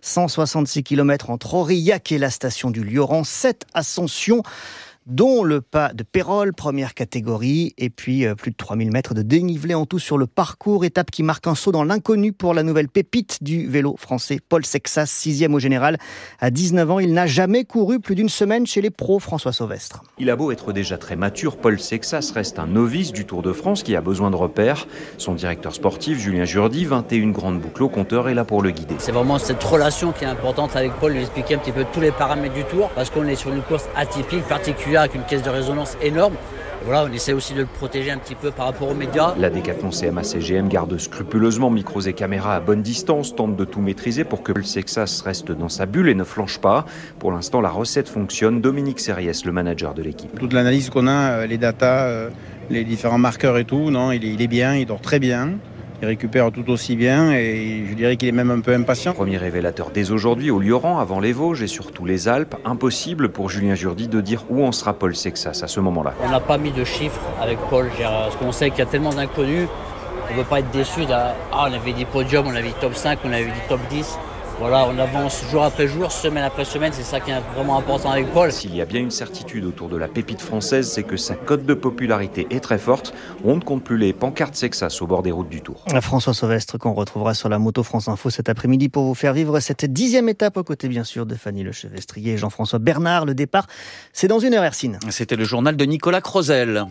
S15: 166 km entre Aurillac et la station du Lioran. 7 ascensions, dont le pas de Pérol, première catégorie, et puis plus de 3000 mètres de dénivelé en tout sur le parcours, étape qui marque un saut dans l'inconnu pour la nouvelle pépite du vélo français, Paul Sexas, 6e au général. À 19 ans, il n'a jamais couru plus d'une semaine chez les pros, François Sauvestre.
S23: Il a beau être déjà très mature, Paul Sexas reste un novice du Tour de France qui a besoin de repères. Son directeur sportif, Julien Jurdy, 21 grandes boucles au compteur, est là pour le guider.
S24: C'est vraiment cette relation qui est importante avec Paul, lui expliquer un petit peu tous les paramètres du Tour, parce qu'on est sur une course atypique, particulière, avec une caisse de résonance énorme. Et voilà, on essaie aussi de le protéger un petit peu par rapport aux médias.
S23: La Décathlon CMA CGM garde scrupuleusement micros et caméras à bonne distance, tente de tout maîtriser pour que le Sexas reste dans sa bulle et ne flanche pas. Pour l'instant, la recette fonctionne. Dominique Serriès, le manager de l'équipe.
S25: Toute l'analyse qu'on a, les datas, les différents marqueurs et tout, non, il est bien, il dort très bien. Il récupère tout aussi bien et je dirais qu'il est même un peu impatient.
S23: Premier révélateur dès aujourd'hui au Lioran, avant les Vosges et surtout les Alpes. Impossible pour Julien Jurdy de dire où en sera Paul Sexas à ce moment-là.
S24: On n'a pas mis de chiffres avec Paul, parce qu'on sait qu'il y a tellement d'inconnus. On ne veut pas être déçu. On avait dit podium, on avait dit top 5, on avait dit top 10. Voilà, on avance jour après jour, semaine après semaine, c'est ça qui est vraiment important avec Paul.
S23: S'il y a bien une certitude autour de la pépite française, c'est que sa cote de popularité est très forte. On ne compte plus les pancartes Sexas au bord des routes du Tour.
S15: François Sauvestre qu'on retrouvera sur la moto France Info cet après-midi pour vous faire vivre cette 10e étape aux côtés bien sûr de Fanny Lechevestrier et Jean-François Bernard. Le départ, c'est dans une heure, Hercine.
S3: C'était le journal de Nicolas Crozel.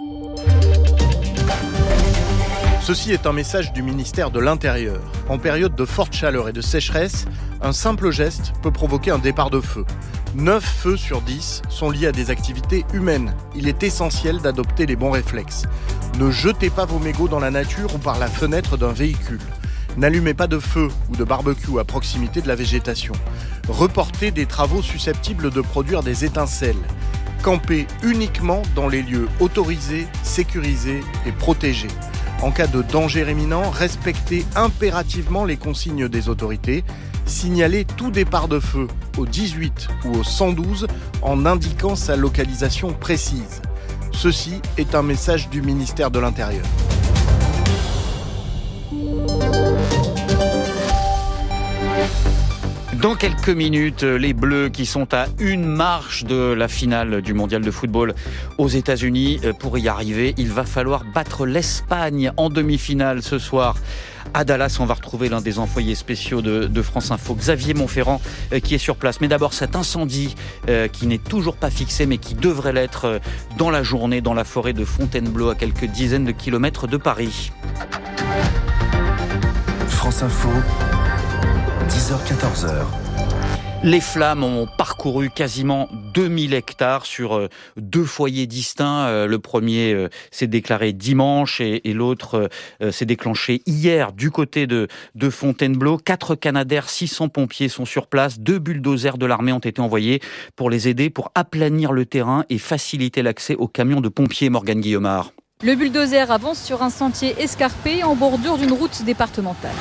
S26: Ceci est un message du ministère de l'Intérieur. En période de forte chaleur et de sécheresse, un simple geste peut provoquer un départ de feu. 9 feux sur 10 sont liés à des activités humaines. Il est essentiel d'adopter les bons réflexes. Ne jetez pas vos mégots dans la nature ou par la fenêtre d'un véhicule. N'allumez pas de feu ou de barbecue à proximité de la végétation. Reportez des travaux susceptibles de produire des étincelles. Campez uniquement dans les lieux autorisés, sécurisés et protégés. En cas de danger imminent, respectez impérativement les consignes des autorités. Signalez tout départ de feu au 18 ou au 112 en indiquant sa localisation précise. Ceci est un message du ministère de l'Intérieur.
S3: Dans quelques minutes, les Bleus qui sont à une marche de la finale du mondial de football aux États-Unis. Pour y arriver, il va falloir battre l'Espagne en demi-finale ce soir. À Dallas, on va retrouver l'un des envoyés spéciaux de France Info, Xavier Montferrand, qui est sur place. Mais d'abord, cet incendie qui n'est toujours pas fixé, mais qui devrait l'être dans la journée dans la forêt de Fontainebleau, à quelques dizaines de kilomètres de Paris.
S1: France Info, 10h-14h.
S3: Les flammes ont parcouru quasiment 2000 hectares sur 2 foyers distincts. Le premier s'est déclaré dimanche et l'autre s'est déclenché hier du côté de Fontainebleau. 4 Canadair, 600 pompiers sont sur place. 2 bulldozers de l'armée ont été envoyés pour les aider, pour aplanir le terrain et faciliter l'accès aux camions de pompiers. Morgane Guillemard.
S2: Le bulldozer avance sur un sentier escarpé en bordure d'une route départementale.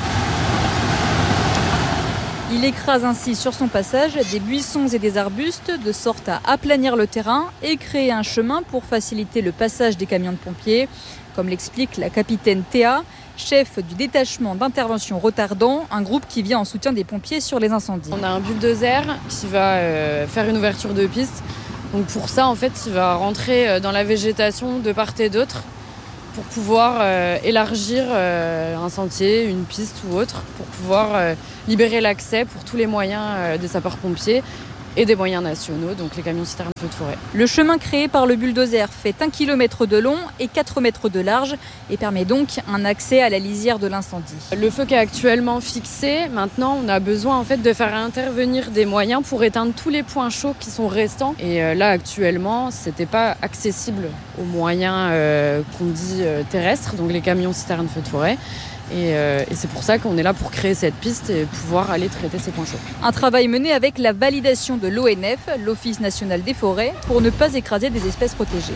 S2: Il écrase ainsi sur son passage des buissons et des arbustes de sorte à aplanir le terrain et créer un chemin pour faciliter le passage des camions de pompiers, comme l'explique la capitaine Théa, chef du détachement d'intervention retardant, un groupe qui vient en soutien des pompiers sur les incendies.
S6: On a un bulldozer qui va faire une ouverture de piste. Donc pour ça, en fait, il va rentrer dans la végétation de part et d'autre pour pouvoir élargir un sentier, une piste ou autre, pour pouvoir libérer l'accès pour tous les moyens des sapeurs-pompiers et des moyens nationaux, donc les camions citernes feu de forêt.
S2: Le chemin créé par le bulldozer fait 1 km de long et 4 mètres de large et permet donc un accès à la lisière de l'incendie.
S6: Le feu qui est actuellement fixé, maintenant on a besoin en fait de faire intervenir des moyens pour éteindre tous les points chauds qui sont restants. Et là actuellement, c'était pas accessible aux moyens qu'on dit terrestres, donc les camions citernes feu de forêt. Et c'est pour ça qu'on est là pour créer cette piste et pouvoir aller traiter ces points chauds.
S2: Un travail mené avec la validation de l'ONF, l'Office national des forêts, pour ne pas écraser des espèces protégées.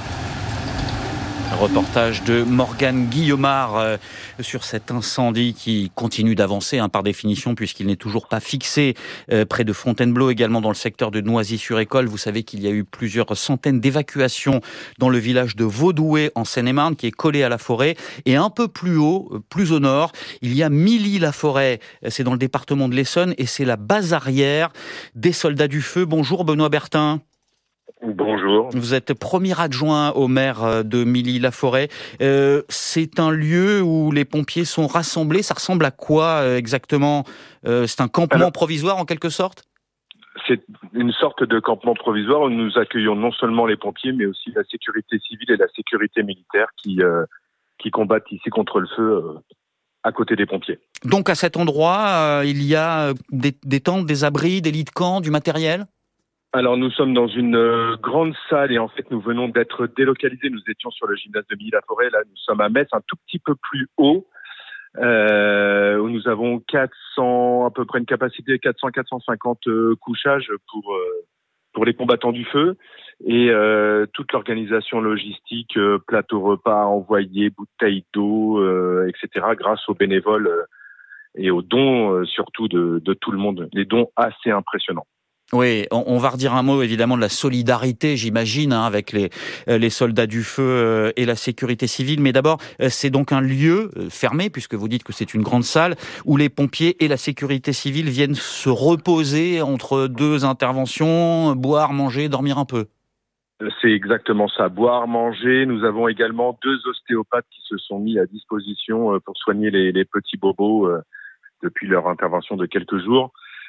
S3: Reportage de Morgane Guillemard sur cet incendie qui continue d'avancer par définition puisqu'il n'est toujours pas fixé près de Fontainebleau, également dans le secteur de Noisy-sur-École. Vous savez qu'il y a eu plusieurs centaines d'évacuations dans le village de Vaudoué en Seine-et-Marne qui est collé à la forêt. Et un peu plus haut, plus au nord, il y a Milly-la-Forêt. C'est dans le département de l'Essonne et c'est la base arrière des soldats du feu. Bonjour Benoît Bertin.
S8: Bonjour.
S3: Vous êtes premier adjoint au maire de Milly-la-Forêt. C'est un lieu où les pompiers sont rassemblés. Ça ressemble à quoi exactement ? C'est un campement provisoire en quelque sorte ?
S8: C'est une sorte de campement provisoire où nous accueillons non seulement les pompiers, mais aussi la sécurité civile et la sécurité militaire qui combattent ici contre le feu à côté des pompiers. Donc à cet endroit, il y a des tentes, des abris, des lits de camp, du matériel ? Alors nous sommes dans une grande salle et en fait nous venons d'être délocalisés. Nous étions sur le gymnase de Milly-la-Forêt. Là nous sommes à Metz, un tout petit peu plus haut, où nous avons à peu près une capacité de 400-450 couchages pour les combattants du feu et toute l'organisation logistique, plateau repas envoyés, bouteilles d'eau, etc. grâce aux bénévoles et aux dons surtout de tout le monde. Des dons assez impressionnants. Oui, on va redire un mot évidemment de la solidarité, j'imagine, avec les soldats du feu et la sécurité civile. Mais d'abord, c'est donc un lieu fermé, puisque vous dites que c'est une grande salle, où les pompiers et la sécurité civile viennent se reposer entre 2 interventions, boire, manger, dormir un peu. C'est exactement ça, boire, manger. Nous avons également 2 ostéopathes qui se sont mis à disposition pour soigner les petits bobos depuis leur intervention de quelques jours.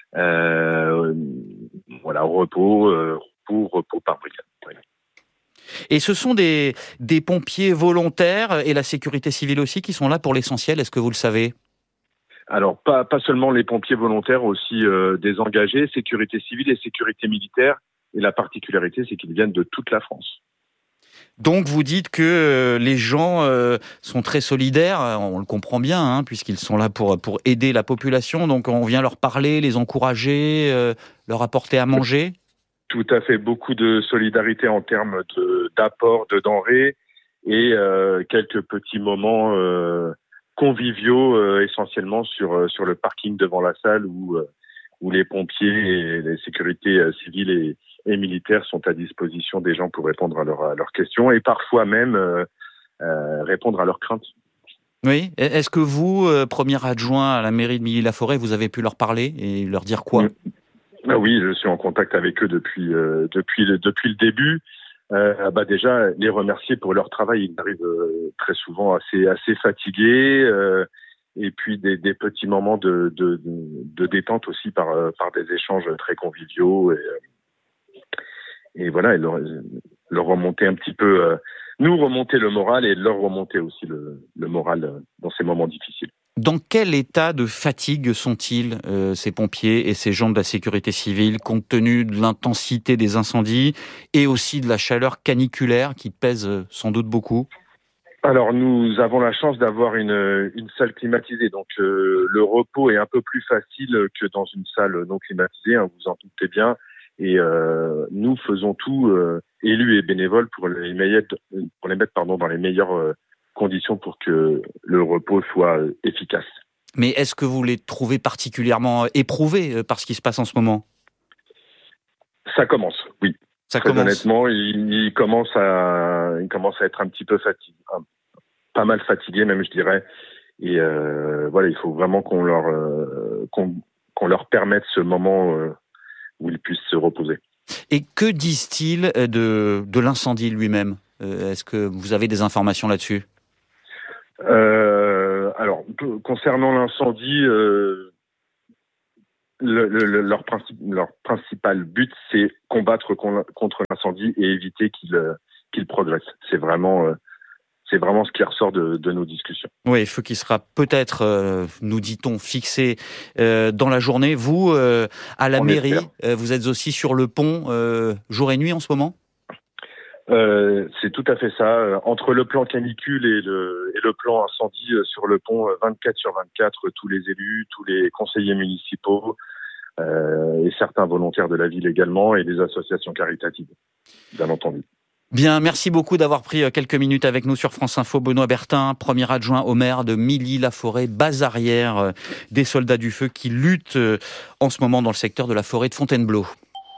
S8: Voilà, repos par brigade. Oui. Et ce sont des pompiers volontaires et la sécurité civile aussi qui sont là pour l'essentiel, est-ce que vous le savez ? Alors, pas seulement les pompiers volontaires, aussi des engagés, sécurité civile et sécurité militaire. Et la particularité, c'est qu'ils viennent de toute la France. Donc vous dites que les gens sont très solidaires, on le comprend bien, puisqu'ils sont là pour aider la population, donc on vient leur parler, les encourager, leur apporter à manger. Tout à fait, beaucoup de solidarité en termes d'apport de denrées et quelques petits moments conviviaux essentiellement sur le parking devant la salle où les pompiers et les sécurités civiles et militaires sont à disposition des gens pour répondre à leurs questions et parfois même répondre à leurs craintes.
S3: Oui. Est-ce que vous, premier adjoint à la mairie de Milly-la-Forêt, vous avez pu leur parler et leur dire quoi ?
S8: Oui, je suis en contact avec eux depuis le début. Déjà, les remercier pour leur travail. Ils arrivent très souvent assez fatigués. Et puis des petits moments de détente aussi par des échanges très conviviaux. Et voilà, et leur remonter un petit peu... nous remonter le moral et leur remonter aussi le moral dans ces moments difficiles.
S3: Dans quel état de fatigue sont-ils, ces pompiers et ces gens de la sécurité civile, compte tenu de l'intensité des incendies et aussi de la chaleur caniculaire qui pèse sans doute beaucoup ?
S8: Alors, nous avons la chance d'avoir une salle climatisée. Donc, le repos est un peu plus facile que dans une salle non climatisée, hein, vous en doutez bien. Et nous faisons tout, élus et bénévoles, pour les mettre dans les meilleures conditions pour que le repos soit efficace.
S3: Mais est-ce que vous les trouvez particulièrement éprouvés par ce qui se passe en ce moment ?
S8: Ça commence, oui. Honnêtement, ils commencent à être un petit peu fatigués, pas mal fatigués même, je dirais. Et il faut vraiment qu'on leur permette ce moment où ils puissent se reposer.
S3: Et que disent-ils de l'incendie lui-même ? Est-ce que vous avez des informations là-dessus ?
S8: Alors, concernant l'incendie, leur principal but, c'est combattre contre l'incendie et éviter qu'il progresse. C'est vraiment ce qui ressort de nos discussions.
S3: Oui, feu qui sera peut-être, nous dit-on, fixé dans la journée. Vous, à la mairie, vous êtes aussi sur le pont jour et nuit en ce moment ?
S8: C'est tout à fait ça. Entre le plan canicule et le plan incendie sur le pont, 24/24, tous les élus, tous les conseillers municipaux et certains volontaires de la ville également, et des associations caritatives, bien entendu.
S3: Bien, merci beaucoup d'avoir pris quelques minutes avec nous sur France Info. Benoît Bertin, premier adjoint au maire de Milly-la-Forêt, base arrière des soldats du feu qui luttent en ce moment dans le secteur de la forêt de Fontainebleau.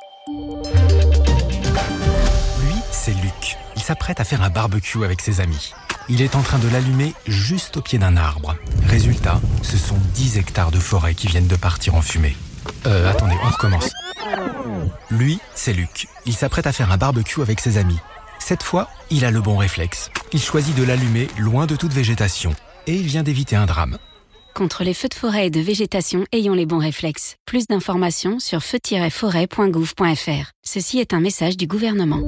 S1: C'est Luc. Il s'apprête à faire un barbecue avec ses amis. Il est en train de l'allumer juste au pied d'un arbre. Résultat, ce sont 10 hectares de forêt qui viennent de partir en fumée. Attendez, on recommence. Lui, c'est Luc. Il s'apprête à faire un barbecue avec ses amis. Cette fois, il a le bon réflexe. Il choisit de l'allumer loin de toute végétation. Et il vient d'éviter un drame.
S5: Contre les feux de forêt et de végétation, ayons les bons réflexes. Plus d'informations sur feu-forêt.gouv.fr. Ceci est un message du gouvernement.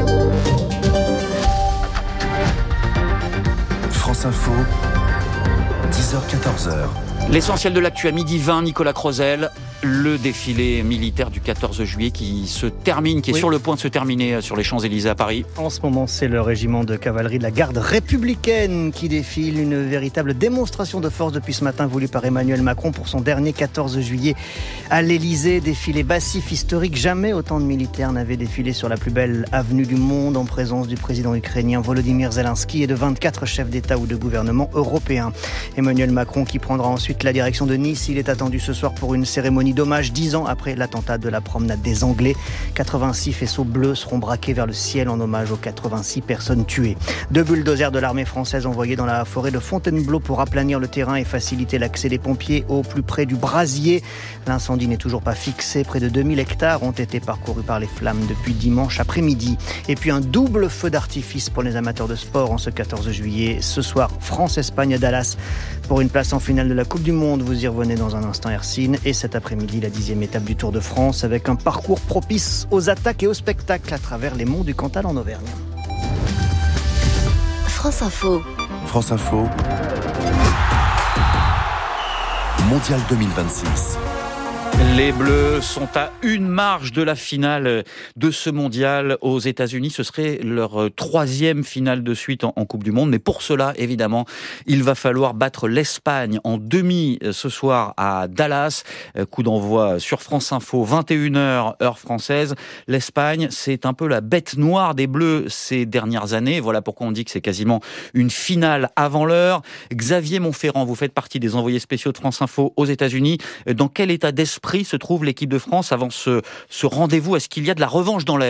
S1: France Info, 10h-14h.
S3: L'essentiel de l'actu à 12h20, Nicolas Crozel. Le défilé militaire du 14 juillet qui se termine, qui est sur le point de se terminer sur les Champs-Élysées à Paris.
S15: En ce moment, c'est le régiment de cavalerie de la garde républicaine qui défile. Une véritable démonstration de force depuis ce matin voulue par Emmanuel Macron pour son dernier 14 juillet à l'Élysée. Défilé massif historique. Jamais autant de militaires n'avaient défilé sur la plus belle avenue du monde en présence du président ukrainien Volodymyr Zelensky et de 24 chefs d'État ou de gouvernement européens. Emmanuel Macron qui prendra ensuite la direction de Nice. Il est attendu ce soir pour une cérémonie d'hommage 10 ans après l'attentat de la promenade des Anglais. 86 faisceaux bleus seront braqués vers le ciel en hommage aux 86 personnes tuées. 2 bulldozers de l'armée française envoyés dans la forêt de Fontainebleau pour aplanir le terrain et faciliter l'accès des pompiers au plus près du brasier. L'incendie n'est toujours pas fixé. Près de 2000 hectares ont été parcourus par les flammes depuis dimanche après-midi. Et puis un double feu d'artifice pour les amateurs de sport en ce 14 juillet. Ce soir, France-Espagne à Dallas pour une place en finale de la Coupe du Monde. Vous y revenez dans un instant, Hercine. Et cet après-midi, la 10e étape du Tour de France avec un parcours propice aux attaques et aux spectacles à travers les monts du Cantal en Auvergne.
S1: France Info. France Info. Mondial 2026.
S3: Les Bleus sont à une marche de la finale de ce mondial aux États-Unis. Ce serait leur 3e finale de suite en Coupe du Monde. Mais pour cela, évidemment, il va falloir battre l'Espagne en demi ce soir à Dallas. Coup d'envoi sur France Info, 21h, heure française. L'Espagne, c'est un peu la bête noire des Bleus ces dernières années. Voilà pourquoi on dit que c'est quasiment une finale avant l'heure. Xavier Montferrand, vous faites partie des envoyés spéciaux de France Info aux États-Unis. Dans quel état d'esprit se trouve l'équipe de France avant ce rendez-vous? Est-ce qu'il y a de la revanche dans l'air?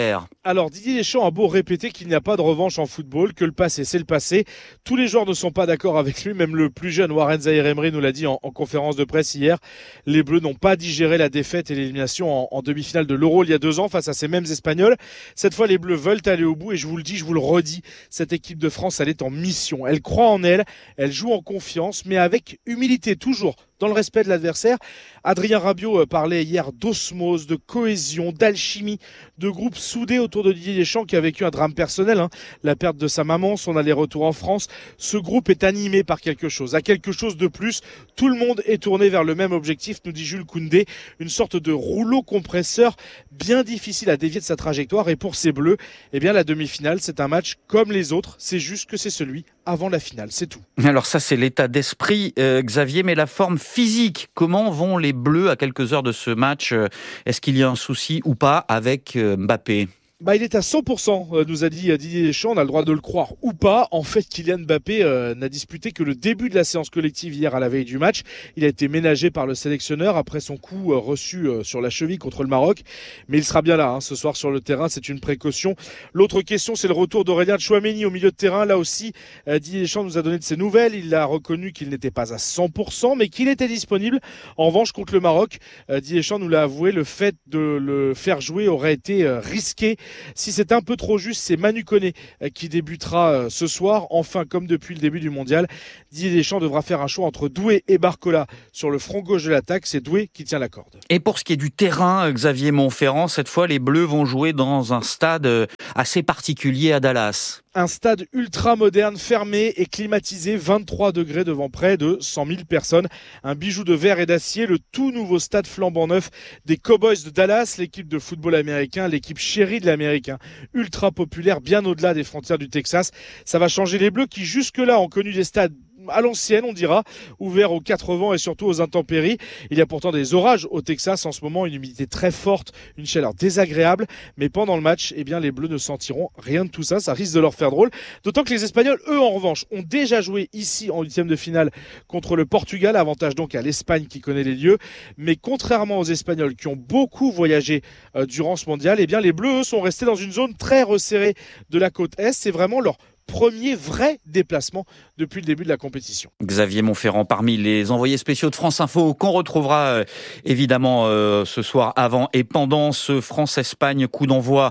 S9: Alors Didier Deschamps a beau répéter qu'il n'y a pas de revanche en football, que le passé c'est le passé. Tous les joueurs ne sont pas d'accord avec lui, même le plus jeune Warren Zaïre-Emery nous l'a dit en conférence de presse hier. Les Bleus n'ont pas digéré la défaite et l'élimination en demi-finale de l'Euro il y a 2 ans face à ces mêmes Espagnols. Cette fois les Bleus veulent aller au bout et je vous le dis, je vous le redis, cette équipe de France elle est en mission. Elle croit en elle, elle joue en confiance mais avec humilité toujours. Dans le respect de l'adversaire. Adrien Rabiot parlait hier d'osmose, de cohésion, d'alchimie, de groupe soudé autour de Didier Deschamps qui a vécu un drame personnel, la perte de sa maman, son aller-retour en France. Ce groupe est animé par quelque chose, à quelque chose de plus. Tout le monde est tourné vers le même objectif, nous dit Jules Koundé, une sorte de rouleau compresseur bien difficile à dévier de sa trajectoire. Et pour ces Bleus, eh bien la demi-finale, c'est un match comme les autres, c'est juste que c'est celui avant la finale, c'est tout.
S3: Alors ça, c'est l'état d'esprit, Xavier, mais la forme physique, comment vont les Bleus à quelques heures de ce match ? Est-ce qu'il y a un souci ou pas avec Mbappé ?
S9: Il est à 100%, nous a dit Didier Deschamps, on a le droit de le croire ou pas. En fait, Kylian Mbappé n'a disputé que le début de la séance collective hier à la veille du match. Il a été ménagé par le sélectionneur après son coup reçu sur la cheville contre le Maroc. Mais il sera bien là ce soir sur le terrain, c'est une précaution. L'autre question, c'est le retour d'Aurélien Tchouaméni au milieu de terrain. Là aussi, Didier Deschamps nous a donné de ses nouvelles. Il a reconnu qu'il n'était pas à 100%, mais qu'il était disponible. En revanche, contre le Maroc, Didier Deschamps nous l'a avoué, le fait de le faire jouer aurait été risqué. Si c'est un peu trop juste, c'est Manu Koné qui débutera ce soir. Enfin, comme depuis le début du mondial, Didier Deschamps devra faire un choix entre Doué et Barcola sur le front gauche de l'attaque. C'est Doué qui tient la corde.
S3: Et pour ce qui est du terrain, Xavier Montferrand, cette fois, les Bleus vont jouer dans un stade assez particulier à Dallas.
S9: Un stade ultra moderne, fermé et climatisé, 23 degrés devant près de 100 000 personnes. Un bijou de verre et d'acier, le tout nouveau stade flambant neuf des Cowboys de Dallas, l'équipe de football américain, l'équipe chérie de l'Américain, ultra populaire, bien au-delà des frontières du Texas. Ça va changer les Bleus qui jusque-là ont connu des stades à l'ancienne, on dira, ouvert aux 4 vents et surtout aux intempéries. Il y a pourtant des orages au Texas en ce moment, une humidité très forte, une chaleur désagréable, mais pendant le match, eh bien, les Bleus ne sentiront rien de tout ça, ça risque de leur faire drôle. D'autant que les Espagnols, eux, en revanche, ont déjà joué ici en 8e de finale contre le Portugal, avantage donc à l'Espagne qui connaît les lieux. Mais contrairement aux Espagnols qui ont beaucoup voyagé durant ce mondial, eh bien, les Bleus, eux, sont restés dans une zone très resserrée de la côte Est. C'est vraiment leur premier vrai déplacement depuis le début de la compétition.
S3: Xavier Montferrand, parmi les envoyés spéciaux de France Info, qu'on retrouvera évidemment ce soir avant et pendant ce France-Espagne, coup d'envoi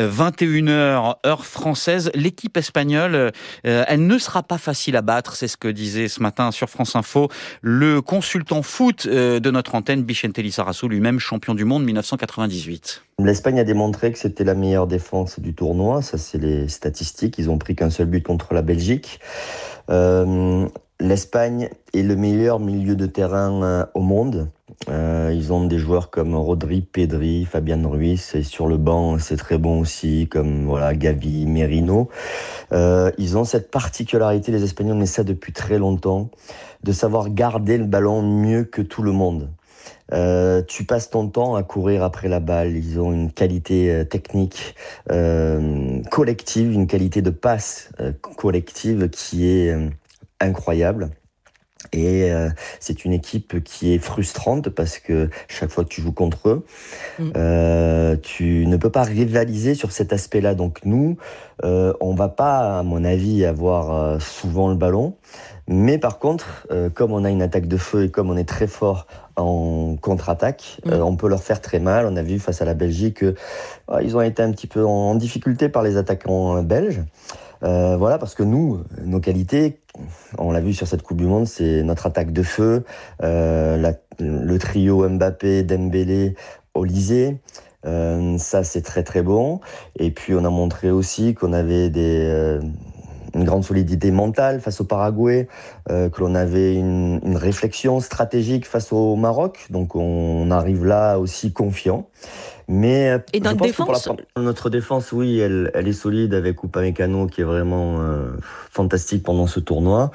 S3: 21h, heure française. L'équipe espagnole, elle ne sera pas facile à battre, c'est ce que disait ce matin sur France Info le consultant foot de notre antenne, Vicente Lizarazu, lui-même champion du monde 1998.
S10: L'Espagne a démontré que c'était la meilleure défense du tournoi, ça c'est les statistiques, ils ont pris qu'un seul but contre la Belgique. L'Espagne est le meilleur milieu de terrain au monde. Ils ont des joueurs comme Rodri, Pedri, Fabian Ruiz, et sur le banc c'est très bon aussi, comme Gavi, Merino. Ils ont cette particularité, les Espagnols, mais ça depuis très longtemps, de savoir garder le ballon mieux que tout le monde. Tu passes ton temps à courir après la balle. Ils ont une qualité technique collective, une qualité de passe collective qui est incroyable. Et c'est une équipe qui est frustrante parce que chaque fois que tu joues contre eux, tu ne peux pas rivaliser sur cet aspect-là. Donc nous, on va pas, à mon avis, avoir souvent le ballon. Mais par contre, comme on a une attaque de feu et comme on est très fort en contre-attaque, on peut leur faire très mal. On a vu face à la Belgique qu'ils ont été un petit peu en difficulté par les attaquants belges. Parce que nous, nos qualités, on l'a vu sur cette Coupe du Monde, c'est notre attaque de feu, le trio Mbappé, Dembélé, Olysée. Ça, c'est très très bon. Et puis, on a montré aussi qu'on avait une grande solidité mentale face au Paraguay, que l'on avait une réflexion stratégique face au Maroc. Donc, on arrive là aussi confiant. Mais
S16: et notre défense,
S10: notre défense, oui, elle est solide avec Upamecano qui est vraiment fantastique pendant ce tournoi.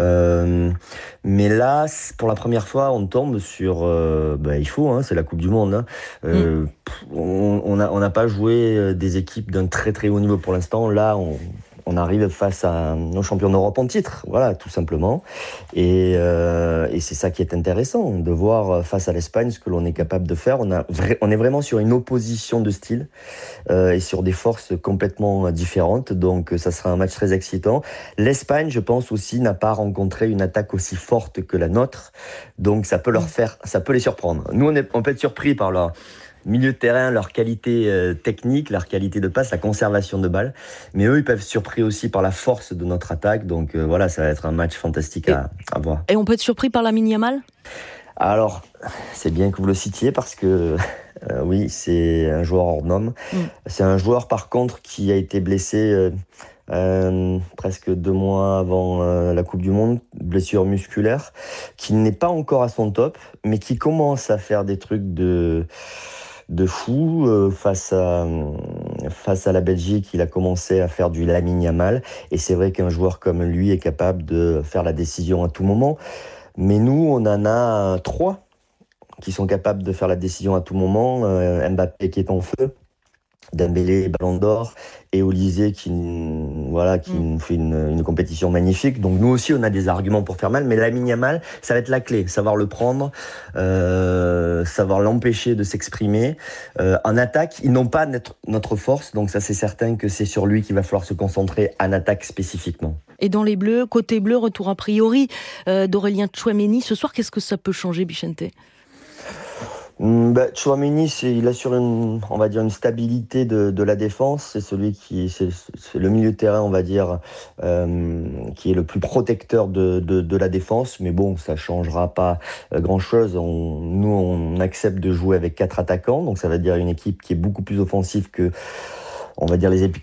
S10: Mais là, pour la première fois, on tombe sur, il faut, c'est la Coupe du Monde. On n'a pas joué des équipes d'un très très haut niveau pour l'instant. Là, on arrive face à nos champions d'Europe en titre, voilà, tout simplement. Et c'est ça qui est intéressant, de voir face à l'Espagne ce que l'on est capable de faire. On est vraiment sur une opposition de style et sur des forces complètement différentes, donc ça sera un match très excitant. L'Espagne, je pense aussi, n'a pas rencontré une attaque aussi forte que la nôtre, donc ça peut les surprendre. Nous, on peut être surpris par leur milieu de terrain, leur qualité technique, leur qualité de passe, la conservation de balles. Mais eux, ils peuvent être surpris aussi par la force de notre attaque. Donc voilà, ça va être un match fantastique à voir.
S7: Et on peut être surpris par Lamine Yamal ?
S10: Alors, c'est bien que vous le citiez parce que oui, c'est un joueur hors norme. C'est un joueur, par contre, qui a été blessé presque 2 mois avant la Coupe du Monde, blessure musculaire, qui n'est pas encore à son top, mais qui commence à faire des trucs de fou face à la Belgique. Il a commencé à faire du Lamine Yamal, et c'est vrai qu'un joueur comme lui est capable de faire la décision à tout moment. Mais nous, on en a 3 qui sont capables de faire la décision à tout moment. Mbappé qui est en feu, Dembélé, Ballon d'Or, et Olysée qui fait une compétition magnifique. Donc nous aussi, on a des arguments pour faire mal, mais Lamine Yamal, ça va être la clé, savoir le prendre, savoir l'empêcher de s'exprimer. En attaque, ils n'ont pas notre force, donc ça c'est certain que c'est sur lui qu'il va falloir se concentrer en attaque spécifiquement.
S7: Et dans les Bleus, côté bleu, retour a priori d'Aurélien Tchouaméni. Ce soir, qu'est-ce que ça peut changer, Bichente ?
S10: Tchouaméni, il assure une stabilité de la défense. C'est c'est le milieu de terrain, on va dire, qui est le plus protecteur de la défense. Mais bon, ça changera pas grand-chose. Nous, on accepte de jouer avec 4 attaquants, donc ça veut dire une équipe qui est beaucoup plus offensive que, on va dire, les équipes